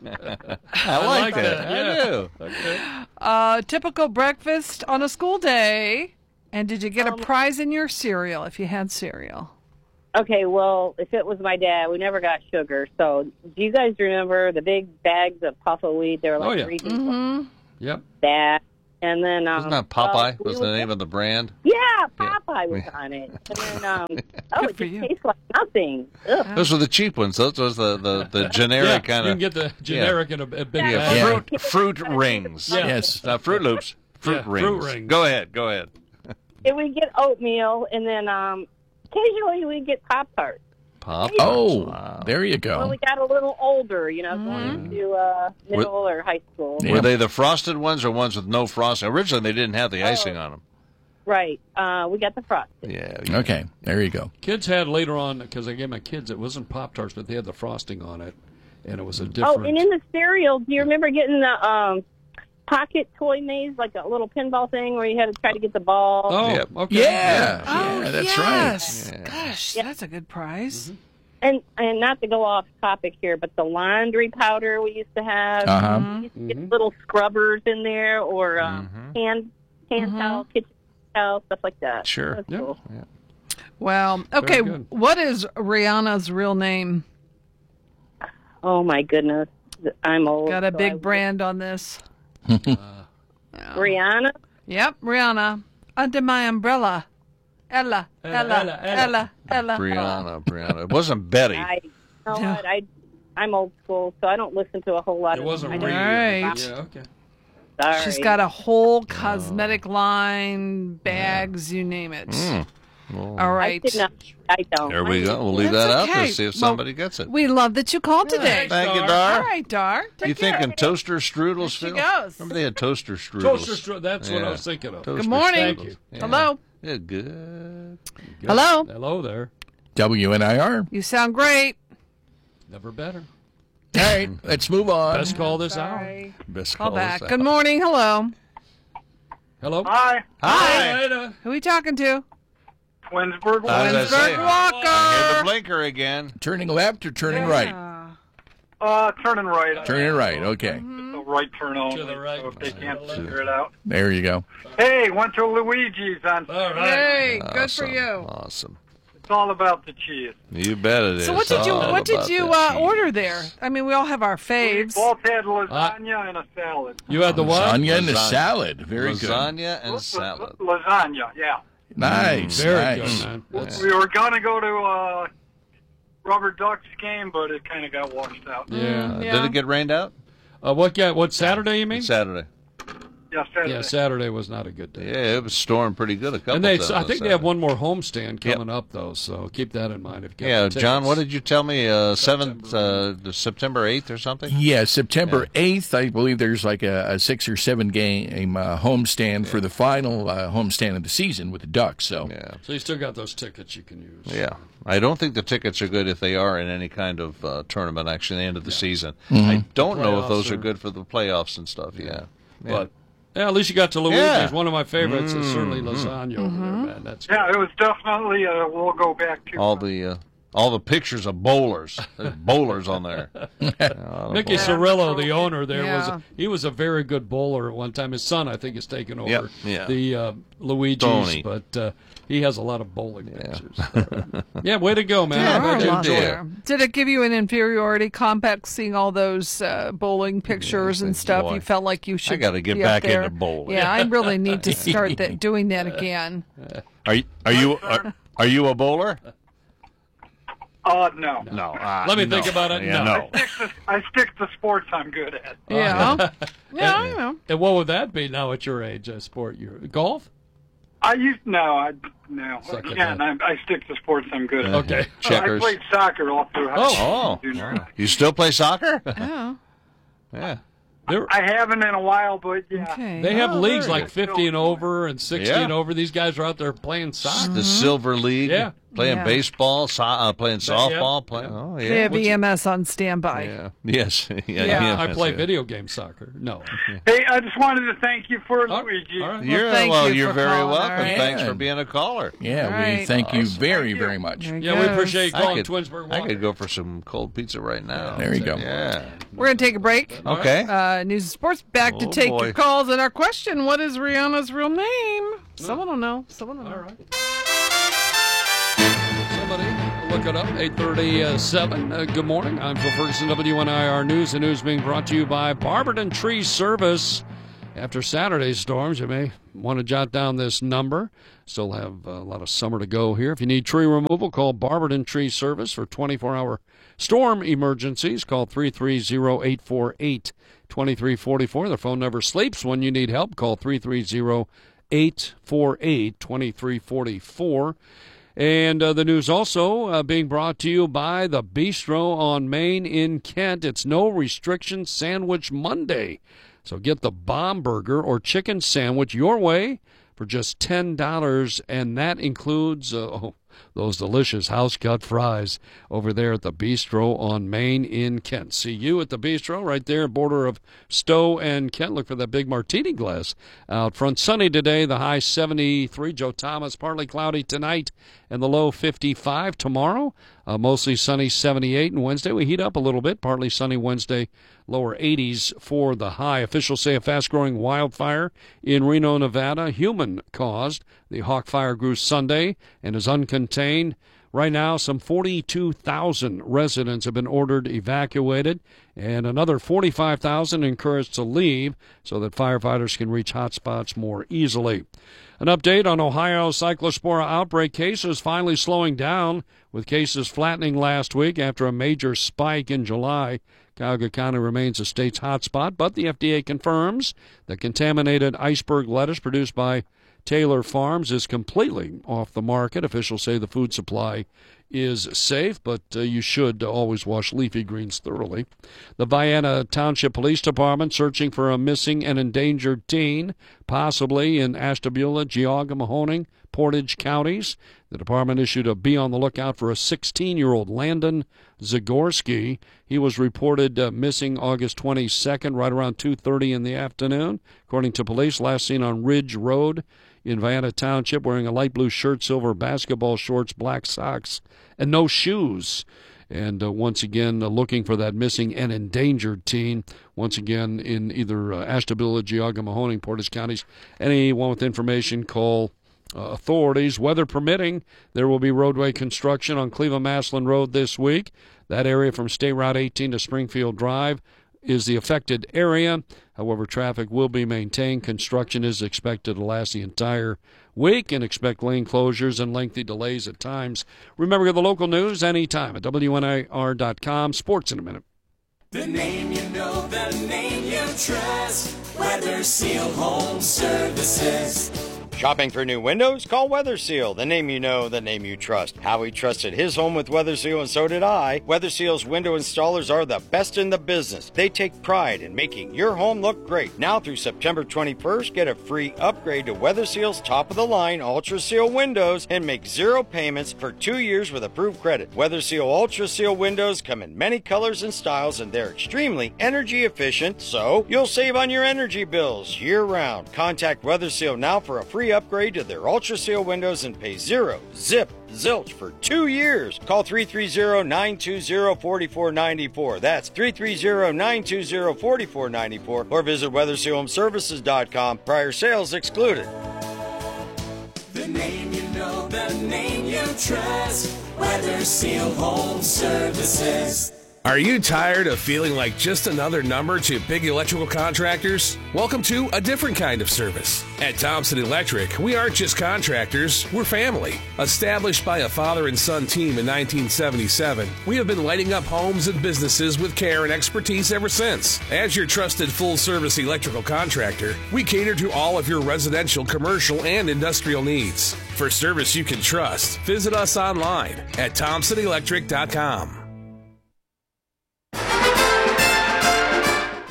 I like that. Yeah. I do. Okay. Uh, typical breakfast on a school day. And did you get a prize in your cereal if you had cereal? Okay, well, if it was my dad, we never got sugar. So do you guys remember the big bags of Papa Weed? They were like Oh, yeah. three Mm-hmm. Yep. that. And then um, Isn't that Popeye? uh, Was we the would- name of the brand? Yeah, Popeye was on it. And then, um, oh, it just tastes like nothing. Ugh. Those were the cheap ones. Those was the, the, the generic Yeah, kind you of. can get the generic in a, a big Yeah, bag. fruit fruit rings. Yeah. Yes. Not Fruit Loops. Fruit, Yeah, rings. fruit rings. Go ahead. Go ahead. And we get oatmeal, and then um, occasionally we get Pop-Tarts. Pop. Oh, Wow. there you When go. we got a little older, you know, going to uh, middle or high school. Were they the frosted ones or ones with no frosting? Originally, they didn't have the icing on them. Right. Uh, we got the frosted. Yeah. Okay, there you go. Kids had later on, because I gave my kids, it wasn't Pop-Tarts, but they had the frosting on it, and it was a Oh, different... and in the cereal, do you remember getting the um, pocket toy maze, like a little pinball thing where you had to try to get the ball? Oh, Yep. okay. Yeah, Oh, yeah, that's yes. right. Gosh, that's a good prize. And and not to go off topic here, but the laundry powder we used to have, Uh-huh. we used to get little scrubbers in there, or um, hand hand Mhm. towel, kitchen towel, stuff like that. Sure. That's Yeah. cool. Well, okay, good. what is Rihanna's real name? Oh my goodness, I'm old. Got a so big I- brand on this. Rihanna. Yep, Rihanna. Under my umbrella. Ella, Ella, Ella, Ella, Ella. Ella, Ella. Brianna, Brianna. It wasn't Betty. I, you know No. what? I I'm old school, so I don't listen to a whole lot It of. wasn't I real. don't- Right. Yeah, okay. Sorry. She's got a whole cosmetic line, bags, you name it. Mm. All I right. did not. I don't. There we I- go. We'll leave That's that out okay. to see if Well, somebody gets it. We love that you called today. Thank you, Dar. Dar. All right, Dar. You thinking toaster strudels, she Phil? goes. Remember they had toaster strudels? Toaster strudel, that's what I Yeah. was thinking of. Toaster Good morning. Thank strudels. you. Yeah. Hello. Yeah, good. Good. Hello. Hello there. W N I R. You sound great. Never better. All right, let's move on. Best call this hour. Sorry. Best Call call back. this Good out. morning. Hello. Hello? Hi, Hi. Later. Who are we talking to? Twinsburg. I was gonna say, Twinsburg I hear the Walker. blinker again. Turning left or turning right? Yeah. Uh, turning right. Turning right. Okay, It's a right turn only. To the right. So if they can't To the figure it out. there you go. Hey, went to Luigi's on. All right. Hey, good Awesome. for you. Awesome. It's all about the cheese. You bet it is. So what did you All what did about you that uh, cheese. order there? I mean, we all have our We faves. both had lasagna and a salad. You had the what? Lasagna and a Lasagna. salad. Very good. Lasagna and salad. Lasagna, yeah. Nice. Very nice. good, man. That's- We were gonna go to uh, Rubber Ducks game, but it kind of got washed out. Yeah. Uh, Yeah. Did it get rained out? Uh, what, got, what, Saturday, you mean? Saturday. Yeah, Saturday. Yeah, Saturday was not a good day. Yeah, it was storming pretty good a couple And they, times. so I on think they Saturday. have one more homestand Yep. coming up, though, so keep that in mind. If you got Yeah, the John, tickets. what did you tell me? Uh, seventh, uh, September eighth or something? Yeah, September eighth, I believe there's like a, a six or seven game uh, homestand for the final uh, homestand of the season with the Ducks. So Yeah. So you still got those tickets you can use. Yeah. I don't think the tickets are good if they are in any kind of uh, tournament action at the end of the season. Mhm. I don't know if Playoffs those are are- good for the playoffs and stuff. Yeah. Yeah. But yeah, at least you got to Luigi's. Yeah. One of my favorites is certainly Mhm. lasagna over there, man. That's Yeah, it was definitely. Uh, we'll go back to. all the uh, all the pictures of bowlers. There's bowlers on there. Yeah, Mickey bowlers. Cirillo, the owner there, Yeah. was a, he was a very good bowler at one time. His son, I think, has taken over Yep, yeah. the uh, Luigi's, Tony. but uh, he has a lot of bowling pictures. Yeah, way to go, man. Yeah, I'm glad you well, enjoyed it. there. Did it give you an inferiority complex seeing all those uh, bowling pictures and stuff? boy, You felt like you should. gotta get be back up there? into bowling. Yeah, I really need to start that, doing that again. Are you are you are, are you a bowler? Uh, no. No. Uh, Let me no. think about it. Yeah, No. no. Stick to, I stick to sports I'm good at. Yeah, yeah, you know. And what would that be now at your age? A sport? You golf? I used no, I no. Suck at Again, I, that. I stick to sports I'm good at. Okay. Checkers. I played soccer all through high Oh. school. Oh, Junior oh. high. You still play soccer? Yeah. Yeah. There, I haven't in a while, but yeah. Okay. they have Oh, leagues very like good. fifty and over and sixty Yeah. and over. These guys are out there playing soccer. The Silver League. Yeah. Playing Yeah. baseball, so, uh, playing softball. Play, yeah. Oh, They yeah. have E M S on standby. Yeah. Yes. Yeah. Yeah, E M S, I play yeah. video game soccer. No. Hey, I just wanted to thank you for Luigi. You're, thank well, you you're for very calling, welcome. all right. Thanks for being a caller. Yeah, All we right. thank you Awesome. very, very much. There he Yeah, we goes. appreciate you calling I could, Twinsburg I Water. could go for some cold pizza right now. There you go. Yeah. We're going to take a break. Okay. Uh, news and sports back to Oh, take boy. your calls. And our question, what is Rihanna's real name? Someone will know. Someone will know. All right. Somebody look it up. eight thirty-seven. Uh, good morning. I'm Phil Ferguson, W N I R News. The news being brought to you by Barberton Tree Service. After Saturday's storms, you may want to jot down this number. Still have a lot of summer to go here. If you need tree removal, call Barberton Tree Service for twenty-four hour storm emergencies. Call three three zero, eight four eight, two three four four. Their phone number sleeps when you need help. Call three three zero, eight four eight, two three four four. And uh, the news also uh, being brought to you by the Bistro on Main in Kent. It's No Restriction Sandwich Monday. So get the bomb burger or chicken sandwich your way for just ten dollars, and that includes uh, oh, those delicious house-cut fries over there at the Bistro on Main in Kent. See you at the Bistro right there, border of Stowe and Kent. Look for that big martini glass out front. Sunny today, the high seventy-three. Joe Thomas, partly cloudy tonight, and the low fifty-five tomorrow. Uh, mostly sunny, seventy-eight. And Wednesday, we heat up a little bit. Partly sunny Wednesday, lower eighties for the high. Officials say a fast-growing wildfire in Reno, Nevada, human-caused. The Hawk Fire grew Sunday and is uncontained. Right now, some forty-two thousand residents have been ordered evacuated, and another forty-five thousand encouraged to leave so that firefighters can reach hotspots more easily. An update on Ohio's Cyclospora outbreak cases finally slowing down, with cases flattening last week after a major spike in July. Cuyahoga County remains the state's hotspot, but the F D A confirms that contaminated iceberg lettuce produced by Taylor Farms is completely off the market. Officials say the food supply is safe, but uh, you should always wash leafy greens thoroughly. The Vienna Township Police Department searching for a missing and endangered teen, possibly in Ashtabula, Geauga, Mahoning, Portage counties. The department issued a be on the lookout for a sixteen-year-old Landon Zagorski. He was reported uh, missing August twenty-second, right around two thirty in the afternoon. According to police, last seen on Ridge Road in Vienna Township, wearing a light blue shirt, silver basketball shorts, black socks, and no shoes. And uh, once again, uh, looking for that missing and endangered teen. Once again, in either uh, Ashtabula, Geauga, Mahoning, Portage counties. Anyone with information, call uh, authorities. Weather permitting, there will be roadway construction on Cleveland-Maslin Road this week. That area from State Route eighteen to Springfield Drive is the affected area. However, traffic will be maintained. Construction is expected to last the entire week, and expect lane closures and lengthy delays at times. Remember, the local news anytime at W N I R dot com. Sports in a minute. The name you know, the name you trust. Weather Seal Home Services. Shopping for new windows? Call Weather Seal, the name you know, the name you trust. Howie trusted his home with Weather Seal, and so did I. Weather Seal's window installers are the best in the business. They take pride in making your home look great. Now through September twenty-first, get a free upgrade to Weather Seal's top-of-the-line Ultra Seal windows and make zero payments for two years with approved credit. Weather Seal Ultra Seal windows come in many colors and styles, and they're extremely energy efficient, so you'll save on your energy bills year-round. Contact Weather Seal now for a free upgrade to their Ultra Seal windows and pay zero, zip, zilch for two years. Call three three zero, nine two zero, four four nine four. That's three three zero, nine two zero, four four nine four, or visit weather seal home services dot com. Prior sales excluded. The name you know, the name you trust. Weather Seal Home Services. Are you tired of feeling like just another number to big electrical contractors? Welcome to a different kind of service. At Thompson Electric, we aren't just contractors, we're family. Established by a father and son team in nineteen seventy-seven, we have been lighting up homes and businesses with care and expertise ever since. As your trusted full-service electrical contractor, we cater to all of your residential, commercial, and industrial needs. For service you can trust, visit us online at thompson electric dot com.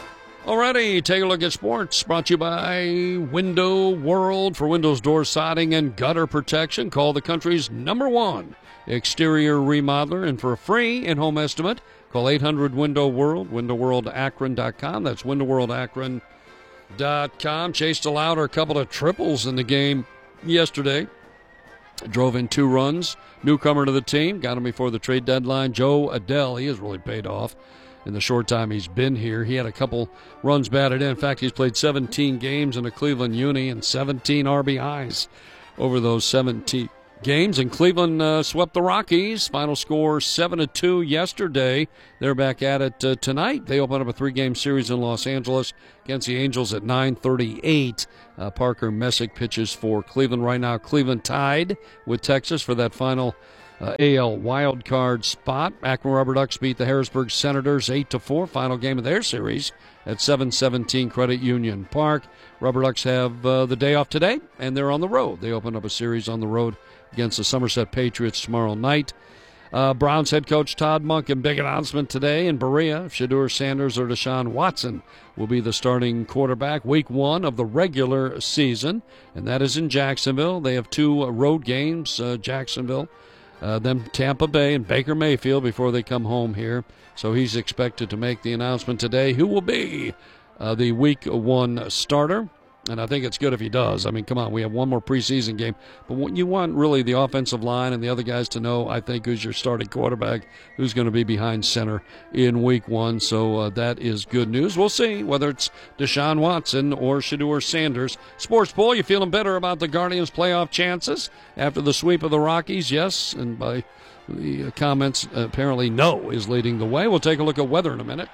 Alrighty, take a look at sports. Brought to you by Window World. For windows, doors, siding, and gutter protection, call the country's number one exterior remodeler. And for a free in-home estimate, call eight hundred window world, window world akron dot com. That's window world akron dot com. Chase DeLauder, a couple of triples in the game yesterday. Drove in two runs. Newcomer to the team. Got him before the trade deadline. Joe Adell, he has really paid off in the short time he's been here. He had a couple runs batted in. In fact, he's played seventeen games in the Cleveland Uni and seventeen R B Is over those seventeen games. And Cleveland uh, swept the Rockies. Final score seven to two yesterday. They're back at it uh, tonight. They open up a three-game series in Los Angeles against the Angels at nine thirty-eight. Uh, Parker Messick pitches for Cleveland right now. Cleveland tied with Texas for that final Uh, A L wildcard spot. Akron Rubber Ducks beat the Harrisburg Senators eight to four. Final game of their series at seven seventeen Credit Union Park. Rubber Ducks have uh, the day off today, and they're on the road. They open up a series on the road against the Somerset Patriots tomorrow night. Uh, Browns head coach Todd Monken, big announcement today in Berea. If Shedeur Sanders or Deshaun Watson will be the starting quarterback week one of the regular season, and that is in Jacksonville. They have two uh, road games, uh, Jacksonville, Uh, then Tampa Bay and Baker Mayfield before they come home here. So he's expected to make the announcement today who will be uh, the week one starter. And I think it's good if he does. I mean, come on, we have one more preseason game. But what you want really the offensive line and the other guys to know, I think, who's your starting quarterback, who's going to be behind center in week one. So uh, that is good news. We'll see whether it's Deshaun Watson or Shedeur Sanders. Sports Poll, you feeling better about the Guardians' playoff chances after the sweep of the Rockies? Yes, and by the comments, apparently no is leading the way. We'll take a look at weather in a minute.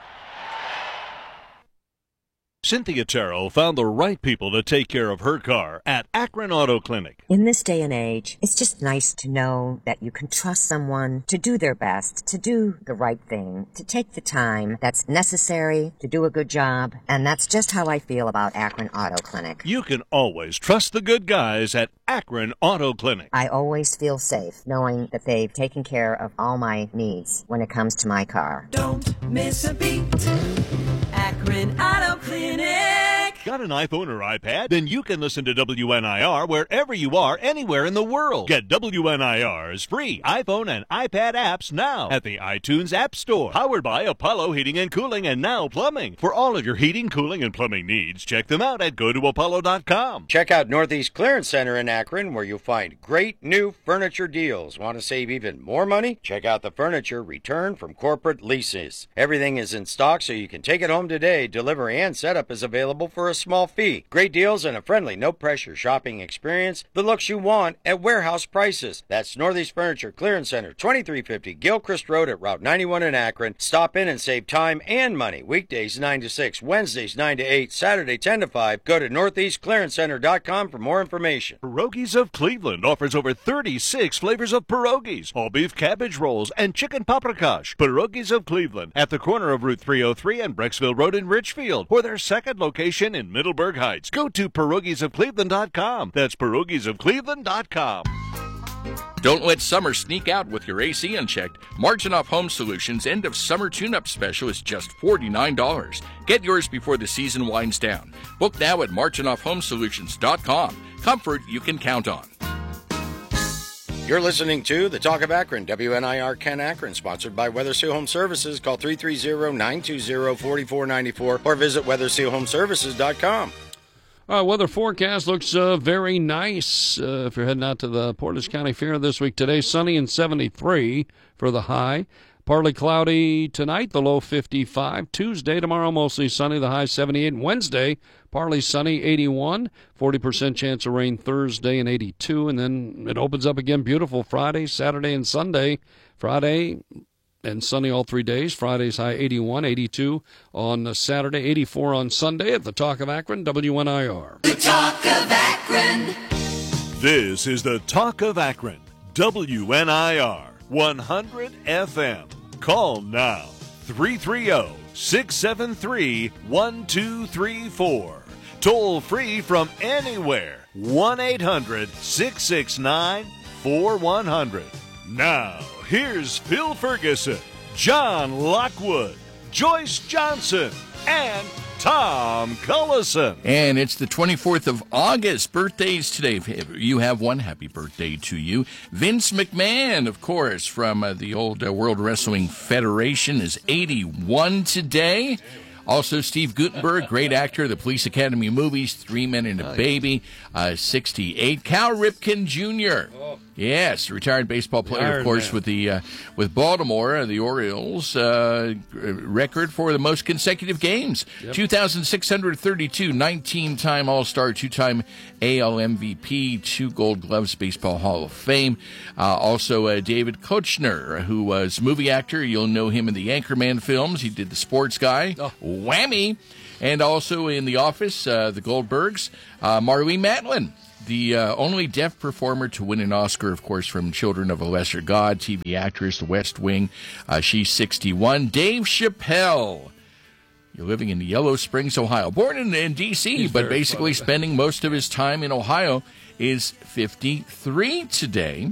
Cynthia Terrell found the right people to take care of her car at Akron Auto Clinic. In this day and age, it's just nice to know that you can trust someone to do their best, to do the right thing, to take the time that's necessary to do a good job. And that's just how I feel about Akron Auto Clinic. You can always trust the good guys at Akron Auto Clinic. I always feel safe knowing that they've taken care of all my needs when it comes to my car. Don't miss a beat. Akron Auto Clinic. Got an iPhone or iPad? Then you can listen to W N I R wherever you are, anywhere in the world. Get W N I R's free iPhone and iPad apps now at the iTunes App Store. Powered by Apollo Heating and Cooling and Now Plumbing. For all of your heating, cooling, and plumbing needs, check them out at go to apollo dot com. Check out Northeast Clearance Center in Akron, where you'll find great new furniture deals. Want to save even more money? Check out the furniture returned from corporate leases. Everything is in stock, so you can take it home today. Delivery and setup is available for a small fee. Great deals and a friendly, no-pressure shopping experience. The looks you want at warehouse prices. That's Northeast Furniture Clearance Center, twenty-three fifty Gilchrist Road at Route ninety-one in Akron. Stop in and save time and money. Weekdays nine to six, Wednesdays nine to eight, Saturday ten to five. Go to northeast clearance center dot com for more information. Pierogies of Cleveland offers over thirty-six flavors of pierogies, all beef cabbage rolls, and chicken paprikash. Pierogies of Cleveland at the corner of Route three oh three and Brecksville Road in Richfield, or their second location in Middleburg Heights. Go to pierogies of cleveland dot com. That's pierogies of cleveland dot com. Don't let summer sneak out with your A C unchecked. Marginoff Home Solutions' end of summer tune-up special is just forty-nine dollars. Get yours before the season winds down. Book now at marginoff home solutions dot com. Comfort you can count on. You're listening to The Talk of Akron, W N I R Ken Akron, sponsored by Weather Seal Home Services. Call three three zero, nine two zero, four four nine four or visit weather seal home services dot com. All right, weather forecast looks uh, very nice uh, if you're heading out to the Portage County Fair this week. Today, sunny and seventy-three for the high. Partly cloudy tonight, the low fifty-five. Tuesday, tomorrow, mostly sunny, the high seventy-eight. And Wednesday, partly sunny, eighty-one. forty percent chance of rain Thursday and eighty-two. And then it opens up again beautiful Friday, Saturday, and Sunday. Friday and sunny all three days. Friday's high eighty-one, eighty-two on Saturday, eighty-four on Sunday at the Talk of Akron, W N I R. The Talk of Akron. This is the Talk of Akron, W N I R. one hundred F M. Call now, three three zero, six seven three, one two three four. Toll free from anywhere, one eight hundred, six six nine, four one zero zero. Now, here's Phil Ferguson, John Lockwood, Joyce Johnson, and Tom Cullison. And it's the twenty-fourth of August. Birthdays today. If you have one, happy birthday to you. Vince McMahon, of course, from uh, the old uh, World Wrestling Federation, is eighty-one today. Also, Steve Guttenberg, great actor, the Police Academy movies, Three Men and a Baby, uh, sixty-eight. Cal Ripken Junior Yes, retired baseball player, of course, with the uh, with Baltimore, uh, the Orioles, uh, record for the most consecutive games. Yep. two thousand six hundred thirty-two, nineteen-time All-Star, two-time A L M V P, two Gold Gloves, Baseball Hall of Fame. Uh, also, uh, David Koechner, who was movie actor. You'll know him in the Anchorman films. He did The Sports Guy, oh. Whammy, and also in The Office, uh, The Goldbergs, uh, Marlene Matlin. The uh, only deaf performer to win an Oscar, of course, from Children of a Lesser God, T V actress, The West Wing. Uh, she's sixty-one. Dave Chappelle. You're living in Yellow Springs, Ohio. Born in, in D C, He's but basically funny. Spending most of his time in Ohio, is fifty-three today.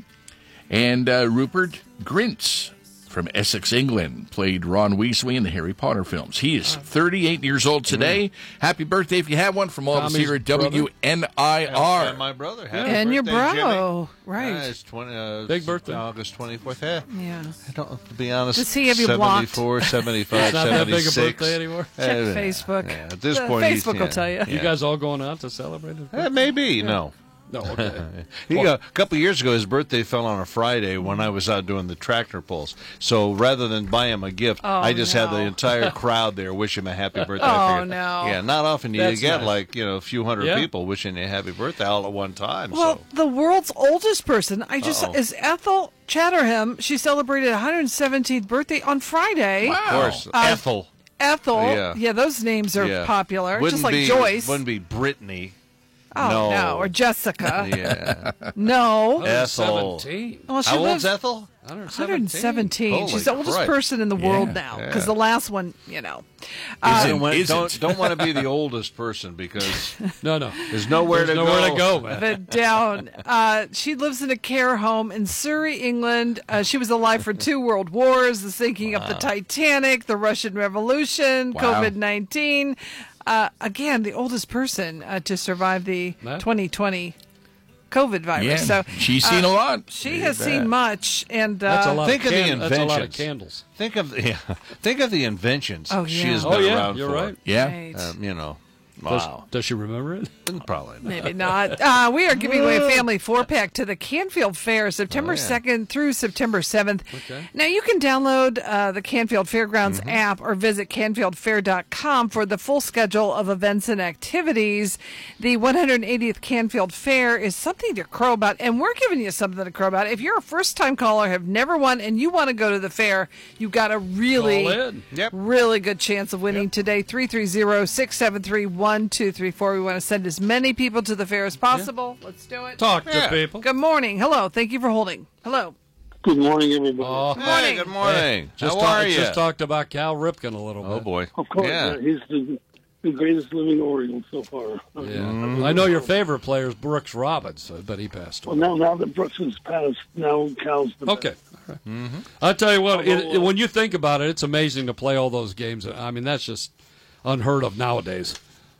And uh, Rupert Grint from Essex, England, played Ron Weasley in the Harry Potter films. He is thirty-eight years old today. Mm. Happy birthday if you have one from all of us here at W N I R. And my brother. Happy and birthday, your bro. Jimmy. Right. Uh, it's twenty, uh, Big birthday. August twenty-fourth. Yeah. Yeah. I don't, to be honest, Does he have you blocked? seventy-four, seventy-five, it's not seventy-six. that big a birthday anymore. Check Uh, Facebook. Yeah, at this The point, Facebook he's, will yeah, tell you. yeah. You guys all going out to celebrate his birthday? Uh, maybe. Yeah. No. No, okay. he, uh, a couple of years ago, his birthday fell on a Friday when I was out doing the tractor pulls. So rather than buy him a gift, Oh, I just no. had the entire crowd there wish him a happy birthday. Oh, I figured, no. Yeah, not often you That's get nice. like you know a few hundred Yeah. people wishing you a happy birthday all at one time. Well, so. the world's oldest person, I just Uh-oh. is Ethel Chatterham. She celebrated her one hundred seventeenth birthday on Friday. Of course, Uh, Ethel. Ethel. Yeah. Yeah, those names are Yeah. popular. Wouldn't just like be, Joyce. Wouldn't be Brittany. Oh, no. no. Or Jessica. Yeah. No. Ethel. seventeen. Well, she How lives old's Ethel? one hundred seventeen. Holy She's the oldest Christ. person in the world Yeah, now. yeah. Because the last one, you know. I Uh, don't, want, isn't. don't, don't want to be the oldest person because No, no. there's nowhere There's to nowhere go. to go, man. but down. Uh, she lives in a care home in Surrey, England. Uh, she was alive for two world wars, the sinking of the Titanic, the Russian Revolution, Wow. COVID nineteen. Uh, again, the oldest person uh, to survive the Huh? twenty twenty COVID virus. Yeah, so she's seen a lot. She You has bet. seen much, and uh, That's a lot Think of of, the can- that's a lot of inventions. candles. Think of the, yeah, think of the inventions Oh, she yeah. has Oh, been yeah, around you're for. right. Yeah. Right. Um, you know, Does, wow. does she remember it? Probably not. Maybe not. Uh, we are giving away a family four pack to the Canfield Fair, September Oh, yeah. second through September seventh. Okay. Now, you can download uh, the Canfield Fairgrounds Mm-hmm. app or visit canfield fair dot com for the full schedule of events and activities. The one hundred eightieth Canfield Fair is something to crow about, and we're giving you something to crow about. If you're a first time caller, have never won, and you want to go to the fair, you've got a really, Call in. Yep. really good chance of winning today. three three zero, six seven three, one two three four. We want to send as many people to the fair as possible. Let's do it. Talk to Yeah. people. Good morning. Hello. Thank you for holding. Hello. Good morning, everybody. Oh, Good Hey, morning. good morning. just, How talk- are you? just talked about Cal Ripken a little bit. Oh boy. Of course, Yeah. uh, he's the, the greatest living Oriole so far. Yeah. Mm-hmm. I know your favorite player is Brooks Robbins, but he passed Well, away. now, now that Brooks has passed, now Cal's the Okay. best. All right. Mm-hmm. I'll tell you what, it, Although, uh, when you think about it, it's amazing to play all those games. I mean, that's just unheard of nowadays.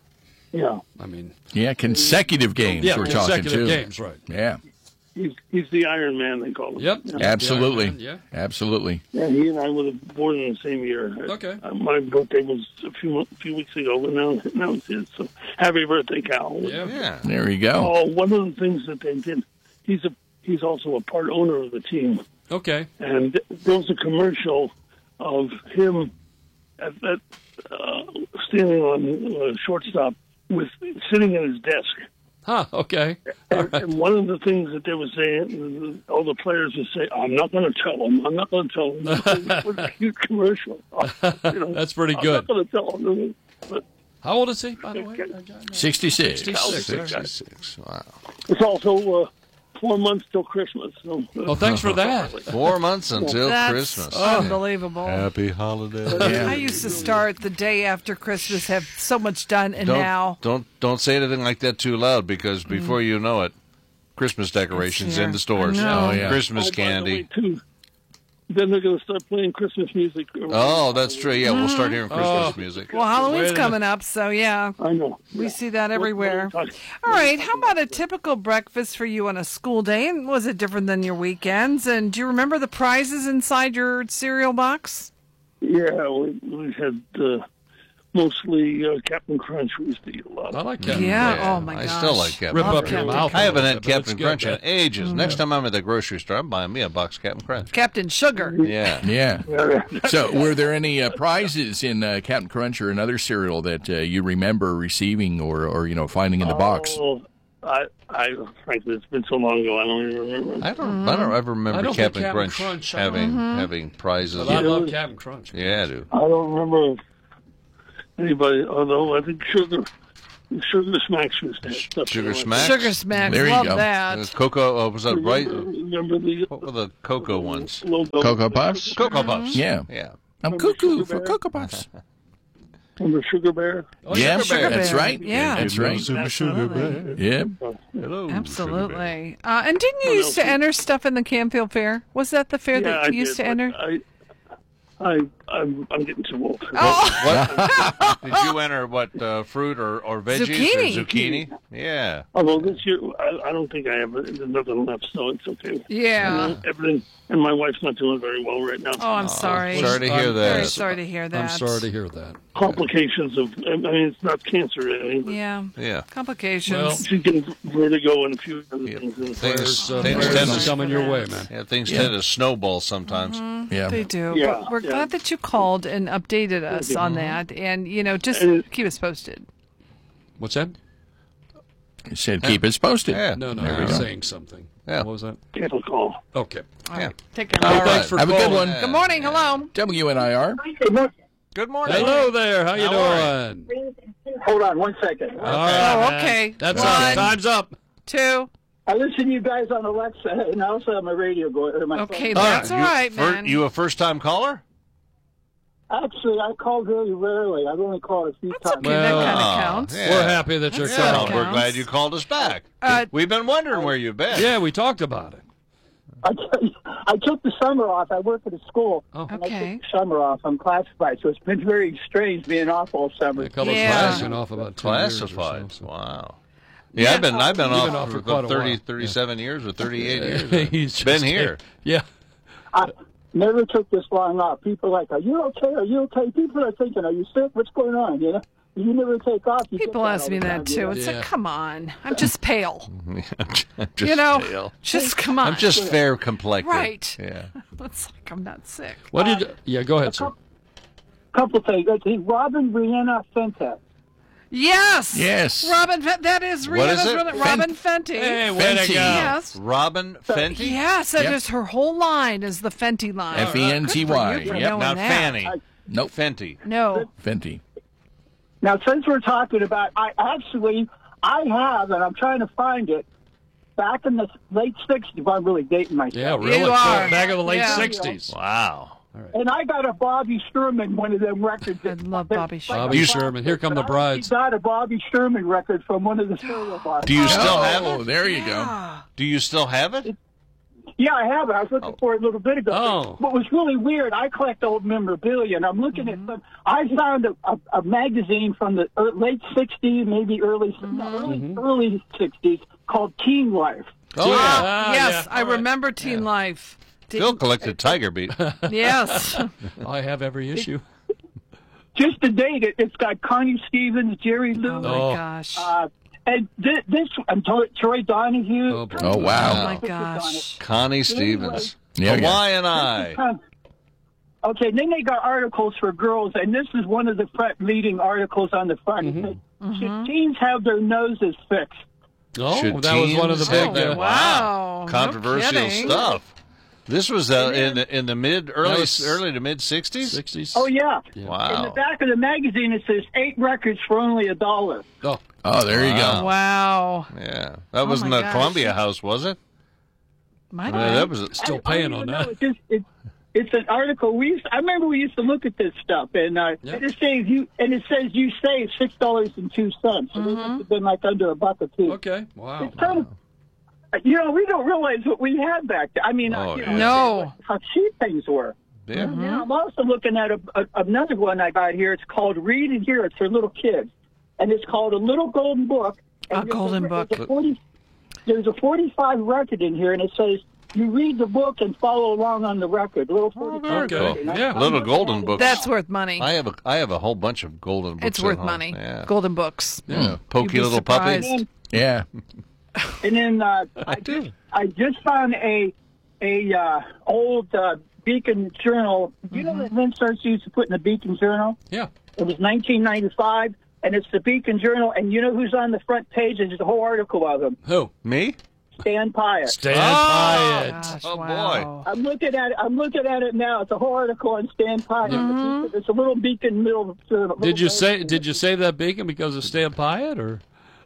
Yeah, I mean, Yeah, consecutive games yeah, we're talking consecutive too. games, right. Yeah, he's he's the Iron Man, they call him. Yep. Yeah, absolutely. Yeah. Absolutely. yeah he and I were born in the same year. Okay. Uh, my birthday was a few mo- few weeks ago, but now, now it's his. So happy birthday, Cal. Yeah. Yeah. There you go. Oh, one of the things that they did, he's a he's also a part owner of the team. Okay. And there was a commercial of him at, at uh, standing on uh, shortstop with sitting at his desk. Huh, okay. And, and one of the things that they were saying, all the players would say, "I'm not going to tell him. I'm not going to tell him." It was a cute commercial. You know, That's pretty I'm good. not going to tell him. But How old is he, by the way? sixty-six. sixty-six. sixty-six. Wow. it's also uh, four months till Christmas. So, uh, Well, thanks for that. Four months until That's Christmas. unbelievable. Happy holidays. I used to start the day after Christmas, have so much done, and don't, now don't don't say anything like that too loud because before you know it, Christmas decorations here. in the stores. I know. Oh, yeah. Christmas Oh, by the way, candy. too, then they're going to start playing Christmas music. Oh, that's true. Yeah, we'll start hearing Christmas Oh. music. Well, Halloween's coming up, so yeah. I know. We see that everywhere. All right, how about a typical breakfast for you on a school day? And was it different than your weekends? And do you remember the prizes inside your cereal box? Yeah, we, we had uh, mostly uh, Captain Crunch. We used to eat a lot. I like Captain Yeah, Crunch. oh my I gosh. still like Captain Rip Crunch. up your mouth. I haven't a had little bit, but Captain it's Crunch good. in ages. Next time I'm at the grocery store, I'm buying me a box of Captain Crunch. Captain Sugar. Yeah. Yeah. So, were there any uh, prizes in uh, Captain Crunch or another cereal that uh, you remember receiving or, or you know finding in the box? Oh, I, I, frankly, it's been so long ago, I don't even remember. I don't. I don't ever remember I don't think Captain, Captain Crunch, Crunch, I having don't- having prizes. But I love Captain Crunch. Yeah, I do. I don't remember anybody, although I think Sugar, Sugar Smacks was that stuff. Sugar Smacks. Sugar Smacks, There you love go. that. Uh, Cocoa. Uh, was that right? Remember, remember the What were the cocoa ones? logo? Cocoa Puffs? Cocoa Puffs. Yeah. Yeah. I'm Remember cuckoo Sugar for Bear? Cocoa Puffs. Remember Sugar Bear? Oh, yeah, Sugar Bear. that's right. Yeah. That's right. Super Sugar Bear. Yeah. Hello. Absolutely. Uh, and didn't you used to enter stuff in the Canfield Fair? Was that the fair Yeah, that I you used did, to enter? but I, I, I'm, I'm getting too old. Oh. What did you enter? What uh, fruit or, or veggies Zucchini. or zucchini? Yeah. Although this year, I, I don't think I have there's nothing left, so it's okay. Yeah. And everything, and my wife's not doing very well right now. Oh, I'm sorry. Sorry to hear I'm that. Very sorry to hear that. I'm sorry to hear that. Complications of, I mean, it's not cancer or anything. But Yeah. Yeah. Complications. Well, she's getting vertigo and a few other things. Things, Prayers, uh, things prayers tend are to coming your way, man. Yeah, things Yeah. tend to snowball sometimes. Yeah. They do. Yeah, but we're yeah. glad that you called and updated us on that. And, you know, just And- keep us posted. What's that? He said keep us posted. Yeah. No, no, There I we was go. saying something. Yeah. What was that? Can't call. Okay. All Yeah. right. Take care. All Hey, thanks right. for Have a good calling. one. Good morning. Hello. W N I R. Good morning. Hello there. How you How are doing? Hold on one second. All right, Oh, man. okay. That's One. up. Time's up. Two. I listen to you guys on Alexa, and I also have my radio going. Or my Okay, phone. that's all you, right, fir- man. you a first time caller? Actually, I call very rarely. I've only called a few That's times. okay. Well, that kind oh, of counts. yeah. We're happy that you're That's Yeah, all calling. we're counts. glad you called us back. Uh, We've been wondering where you've been. Yeah, we talked about it. I, I took the summer off. I work at a school. Oh. and Okay. I took the summer off. I'm classified, so it's been very strange being off all summer. A couple Yeah. of classes been off about two Classified. years or so. Wow. Yeah, I've been I've been You've off been off for for quite a about thirty, while. thirty-seven years or thirty-eight years. He's just been here. Yeah. I never took this long off. People are like, "Are you okay? Are you okay?" People are thinking, "Are you sick? What's going on?" You know, you never take off. You People get ask all me the that time, you too. know? It's Yeah. like, come on. I'm just pale. I'm just you know, pale. just come on. I'm just fair complected. Right. Yeah. It's like I'm not sick. What did? You, yeah, go ahead, sir. Couple things. I think Robin Rihanna Fentek. Yes. Yes. Robin, Fe- that is What is Rihanna's it? brother, Robin Fenty. Hey, way to Fenty. go. Yes. Robin Fenty? Yes, that Yep. is her whole line is the Fenty line. F E N T Y. Good for you for Yep. knowing Not that. Fanny. Nope. Fenty. No. Fenty. Now, since we're talking about, I actually, I have, and I'm trying to find it, back in the late sixties, I'm really dating myself. Yeah, really. You are. Back in the late Yeah. sixties. Wow. And I got a Bobby Sherman, one of them records. I love Bobby Sherman. Bobby Sherman. Here come the I brides. got a Bobby Sherman record from one of the cereal bars. Do you still Oh, have it? there you go. Do you still have it? Yeah, I have it. I was looking for it a little bit ago. Oh. What was really weird, I collect old memorabilia, and I'm looking at some. I found a, a, a magazine from the er, late sixties, maybe early no, early, early sixties, called Teen Life. Oh, yeah. Ah, yes, yeah. I All right. remember Teen Life. Phil collected Tiger Beat. Yes. I have every issue. Just to date it, it's got Connie Stevens, Jerry Lewis. Oh my Oh. gosh. Uh, and th- this, I'm told Troy Donahue. Oh, boy. Oh, wow. Oh my gosh. Connie Stevens. Yeah, yeah. Hawaiian Eye. Okay, then they got articles for girls, and this is one of the front leading articles on the front. It says, Should teens have their noses fixed? Oh, Should that was one of the teens big. have their- Uh, Wow. No Controversial kidding. stuff. This was uh, in the, in the mid early was- early to mid sixties. sixties. Oh, yeah. Yeah. In the Wow. back of the magazine, it says eight records for only a dollar. Oh, Oh, there you Wow. go. Wow. Yeah, that Oh wasn't my the gosh. Columbia House, was it? Might Yeah, be. that was still I- I paying don't on even that. know. It's, just, it's, it's an article. We used, I remember we used to look at this stuff, and uh, Yeah. it says you, and it says you save six dollars and two cents. So they must have been like under a buck or two. Okay. Wow. It's kind of, You know, we don't realize what we had back then. I mean, Oh, you yeah. know, No. how cheap things were. Yeah. And now I'm also looking at a, a, another one I got here. It's called Read and Hear. It's for little kids. And it's called A Little Golden Book. And A there's golden book. There's a, forty, there's a forty-five record in here, and it says, you read the book and follow along on the record. Little forty-five Very record. cool. And I- Yeah, I'm little looking golden at it books. That's worth money. I have a I have a whole bunch of golden books. It's at worth home. money. Yeah. Golden books. Yeah. Pokey You'd be little surprised. puppy. Yeah. And then uh, I, just, I just found a a uh, old uh, Beacon Journal. You know what Lynn Search used to put in the Beacon Journal? Yeah. It was nineteen ninety-five, and it's the Beacon Journal. And you know who's on the front page? There's a whole article of him. Who? Me? Stan Pyatt. Stan Oh, Pyatt. oh wow. boy. I'm looking at it. I'm looking at it now. It's a whole article on Stan Pyatt. Mm-hmm. It's a little Beacon middle. Journal. Did you say Did you save that Beacon because of Stan Pyatt, or?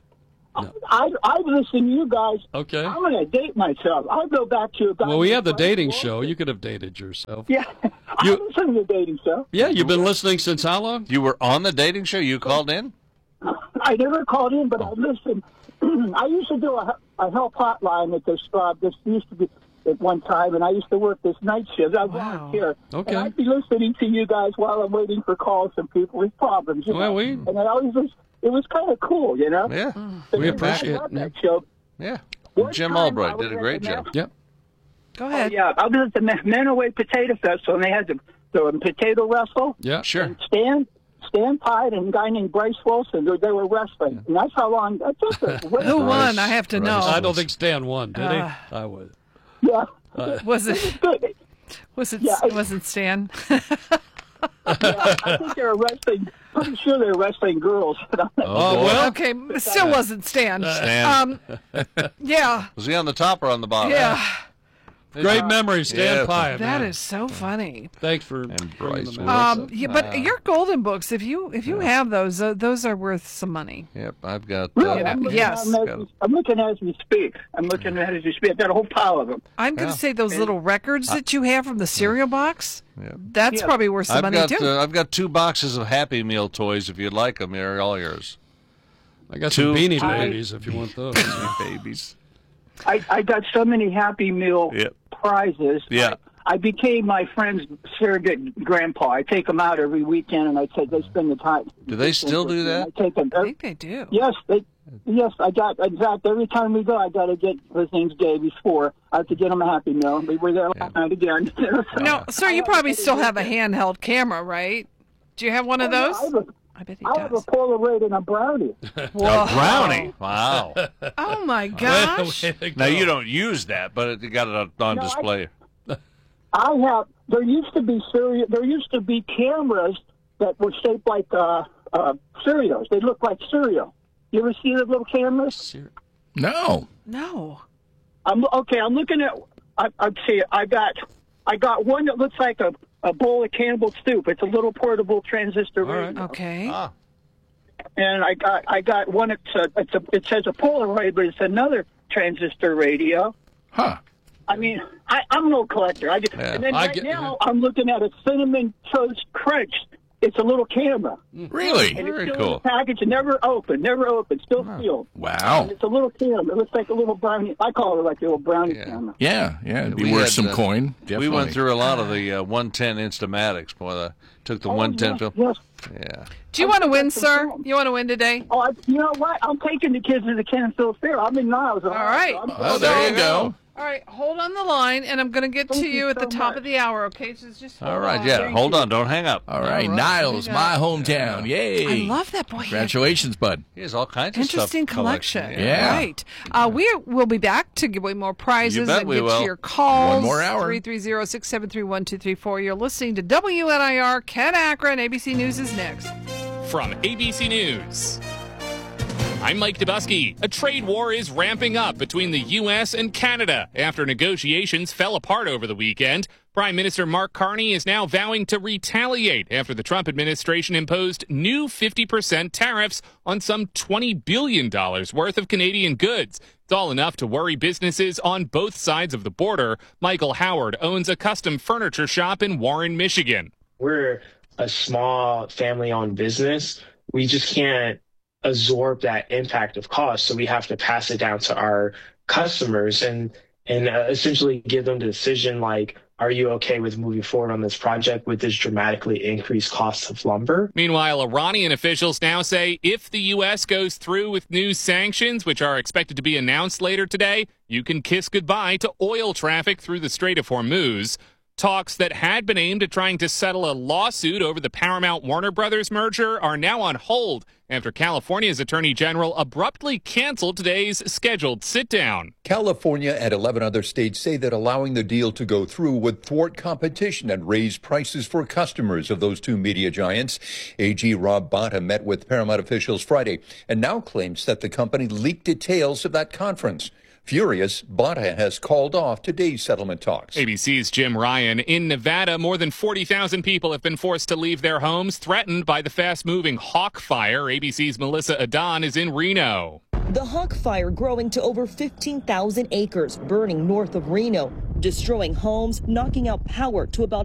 I I listen to you guys. Okay. I'm gonna date myself. I'll go back to a guy. Well, we have the who's dating like- show. You could have dated yourself. Yeah, I You- listen to the dating show. Yeah, you've been listening since how long? You were on the dating show? You called in? I never called in, but I listened. I used to do a, a help hotline at this. Uh, this used to be at one time, and I used to work this night shift. I volunteer. Okay. And I'd be listening to you guys while I'm waiting for calls from people with problems. You Well, know? we- and I always was. It was kind of cool, you know. Yeah. So We I appreciate love it. that show. Yeah. One Jim time I Albright was did a at great the job. Ma- Yep. Go Oh, ahead. yeah, I was at the Ma- Manaway Potato Festival, and they had the, the potato wrestle. Yeah. Sure. And Stan, Stan Pyatt and a guy named Bryce Wilson, they, they were wrestling. And that's how long. That's just a Who won? I have to know. I don't think Stan won, did Uh, he? I would. Yeah. Uh, Was it? Good. Was it? Yeah, I- Wasn't Stan? Yeah, I think they were wrestling. Pretty sure they were wrestling girls. Oh, well. Okay, it still wasn't Stan. Stan. Um, yeah, Was he on the top or on the bottom? yeah. Great memory, Stan Yeah. Pyatt. That man. is so funny. Thanks for And bringing Bryce them in. Um, yeah, but Wow. your golden books, if you if you have those, uh, those are worth some money. Yep, I've got. Really? Uh, I'm, looking Yes. at them as we- I'm looking as we speak. I'm looking at it as we speak. I've got a whole pile of them. I'm going to Yeah. say those little records that you have from the cereal box. Yeah. That's Yeah. probably worth some I've money got too. uh, I've got two boxes of Happy Meal toys. If you'd like them, they're all yours. I got two- some Beanie I- Babies if you want those. Babies. I, I got so many Happy Meal Yep. prizes. Yeah. I, I became my friend's surrogate grandpa. I take them out every weekend, and I take they spend the time. Do they still do that? I take them. I think they do. Yes, they. Yes, I got. In fact, every time we go, I got to get. His name's Davey Four. I have to get him a Happy Meal. We were there last night again. No, sir, you probably still have a handheld camera, right? Do you have one of Oh, yeah, those? I have a- I bet he I have a does. Polaroid and a brownie. Whoa. Brownie. Wow. Oh my gosh! Now you don't use that, but it got it on, on No, I- display. I have. There used to be cereal. There used to be cameras that were shaped like uh, uh, cereals. They look like cereal. You ever see the little cameras? No. No. I'm okay. I'm looking at. I, I'd see. I got. I got one that looks like a, a bowl of Campbell's soup. It's a little portable transistor radio. Okay. Ah. And I got. I got one. It's a, it's a. It says a Polaroid, but it's another transistor radio. Huh. I mean, I, I'm an old collector. I just, Yeah. and then I right get- now I'm looking at a cinnamon toast crunch. It's a little camera. Really? And it's Very still cool. in the package, and never open, never open, still sealed. Wow. And it's a little camera. It looks like a little brownie. I call it like a little brownie Yeah. camera. Yeah, yeah. It'd be We worth had, some uh, coin. We Definitely. went through a lot of the uh, one ten Instamatics. Boy, the, took the Oh, one ten yes, film. yes. Yeah. Do you want to win, sir? You want to win today? Oh, I, you know what? I'm taking the kids to the Canfield Fair. I'm in Niles. All right. Oh, there you go. All right, hold on the line, and I'm going to get to Thank you you at the so top much. of the hour, okay? So just hold All right. on. Yeah. Hold on. Don't hang up. All right, right, Niles, we my got- hometown. Yay. I love that boy. Congratulations, bud. He has all kinds of Interesting stuff. collection. Yeah. Right. Uh, we will be back to give away more prizes You bet and we get will. to your calls. One more hour. three three zero, six seven three, one two three four. You're listening to W N I R, Ken Akron. A B C News is next. From A B C News, I'm Mike Dubusky. A trade war is ramping up between the U S and Canada after negotiations fell apart over the weekend. Prime Minister Mark Carney is now vowing to retaliate after the Trump administration imposed new fifty percent tariffs on some twenty billion dollars worth of Canadian goods. It's all enough to worry businesses on both sides of the border. Michael Howard owns a custom furniture shop in Warren, Michigan. We're a small family-owned business. We just can't absorb that impact of cost, so we have to pass it down to our customers and and uh, essentially give them the decision like, are you okay with moving forward on this project with this dramatically increased cost of lumber? Meanwhile, Iranian officials now say if the U S goes through with new sanctions, which are expected to be announced later today, you can kiss goodbye to oil traffic through the Strait of Hormuz. Talks that had been aimed at trying to settle a lawsuit over the Paramount-Warner Brothers merger are now on hold after California's Attorney General abruptly canceled today's scheduled sit-down. California and eleven other states say that allowing the deal to go through would thwart competition and raise prices for customers of those two media giants. A G Rob Bonta met with Paramount officials Friday and now claims that the company leaked details of that conference. Furious, Bonta has called off today's settlement talks. A B C's Jim Ryan. In Nevada, more than forty thousand people have been forced to leave their homes, threatened by the fast-moving Hawk Fire. A B C's Melissa Adon is in Reno. The Hawk Fire growing to over fifteen thousand acres, burning north of Reno, destroying homes, knocking out power to about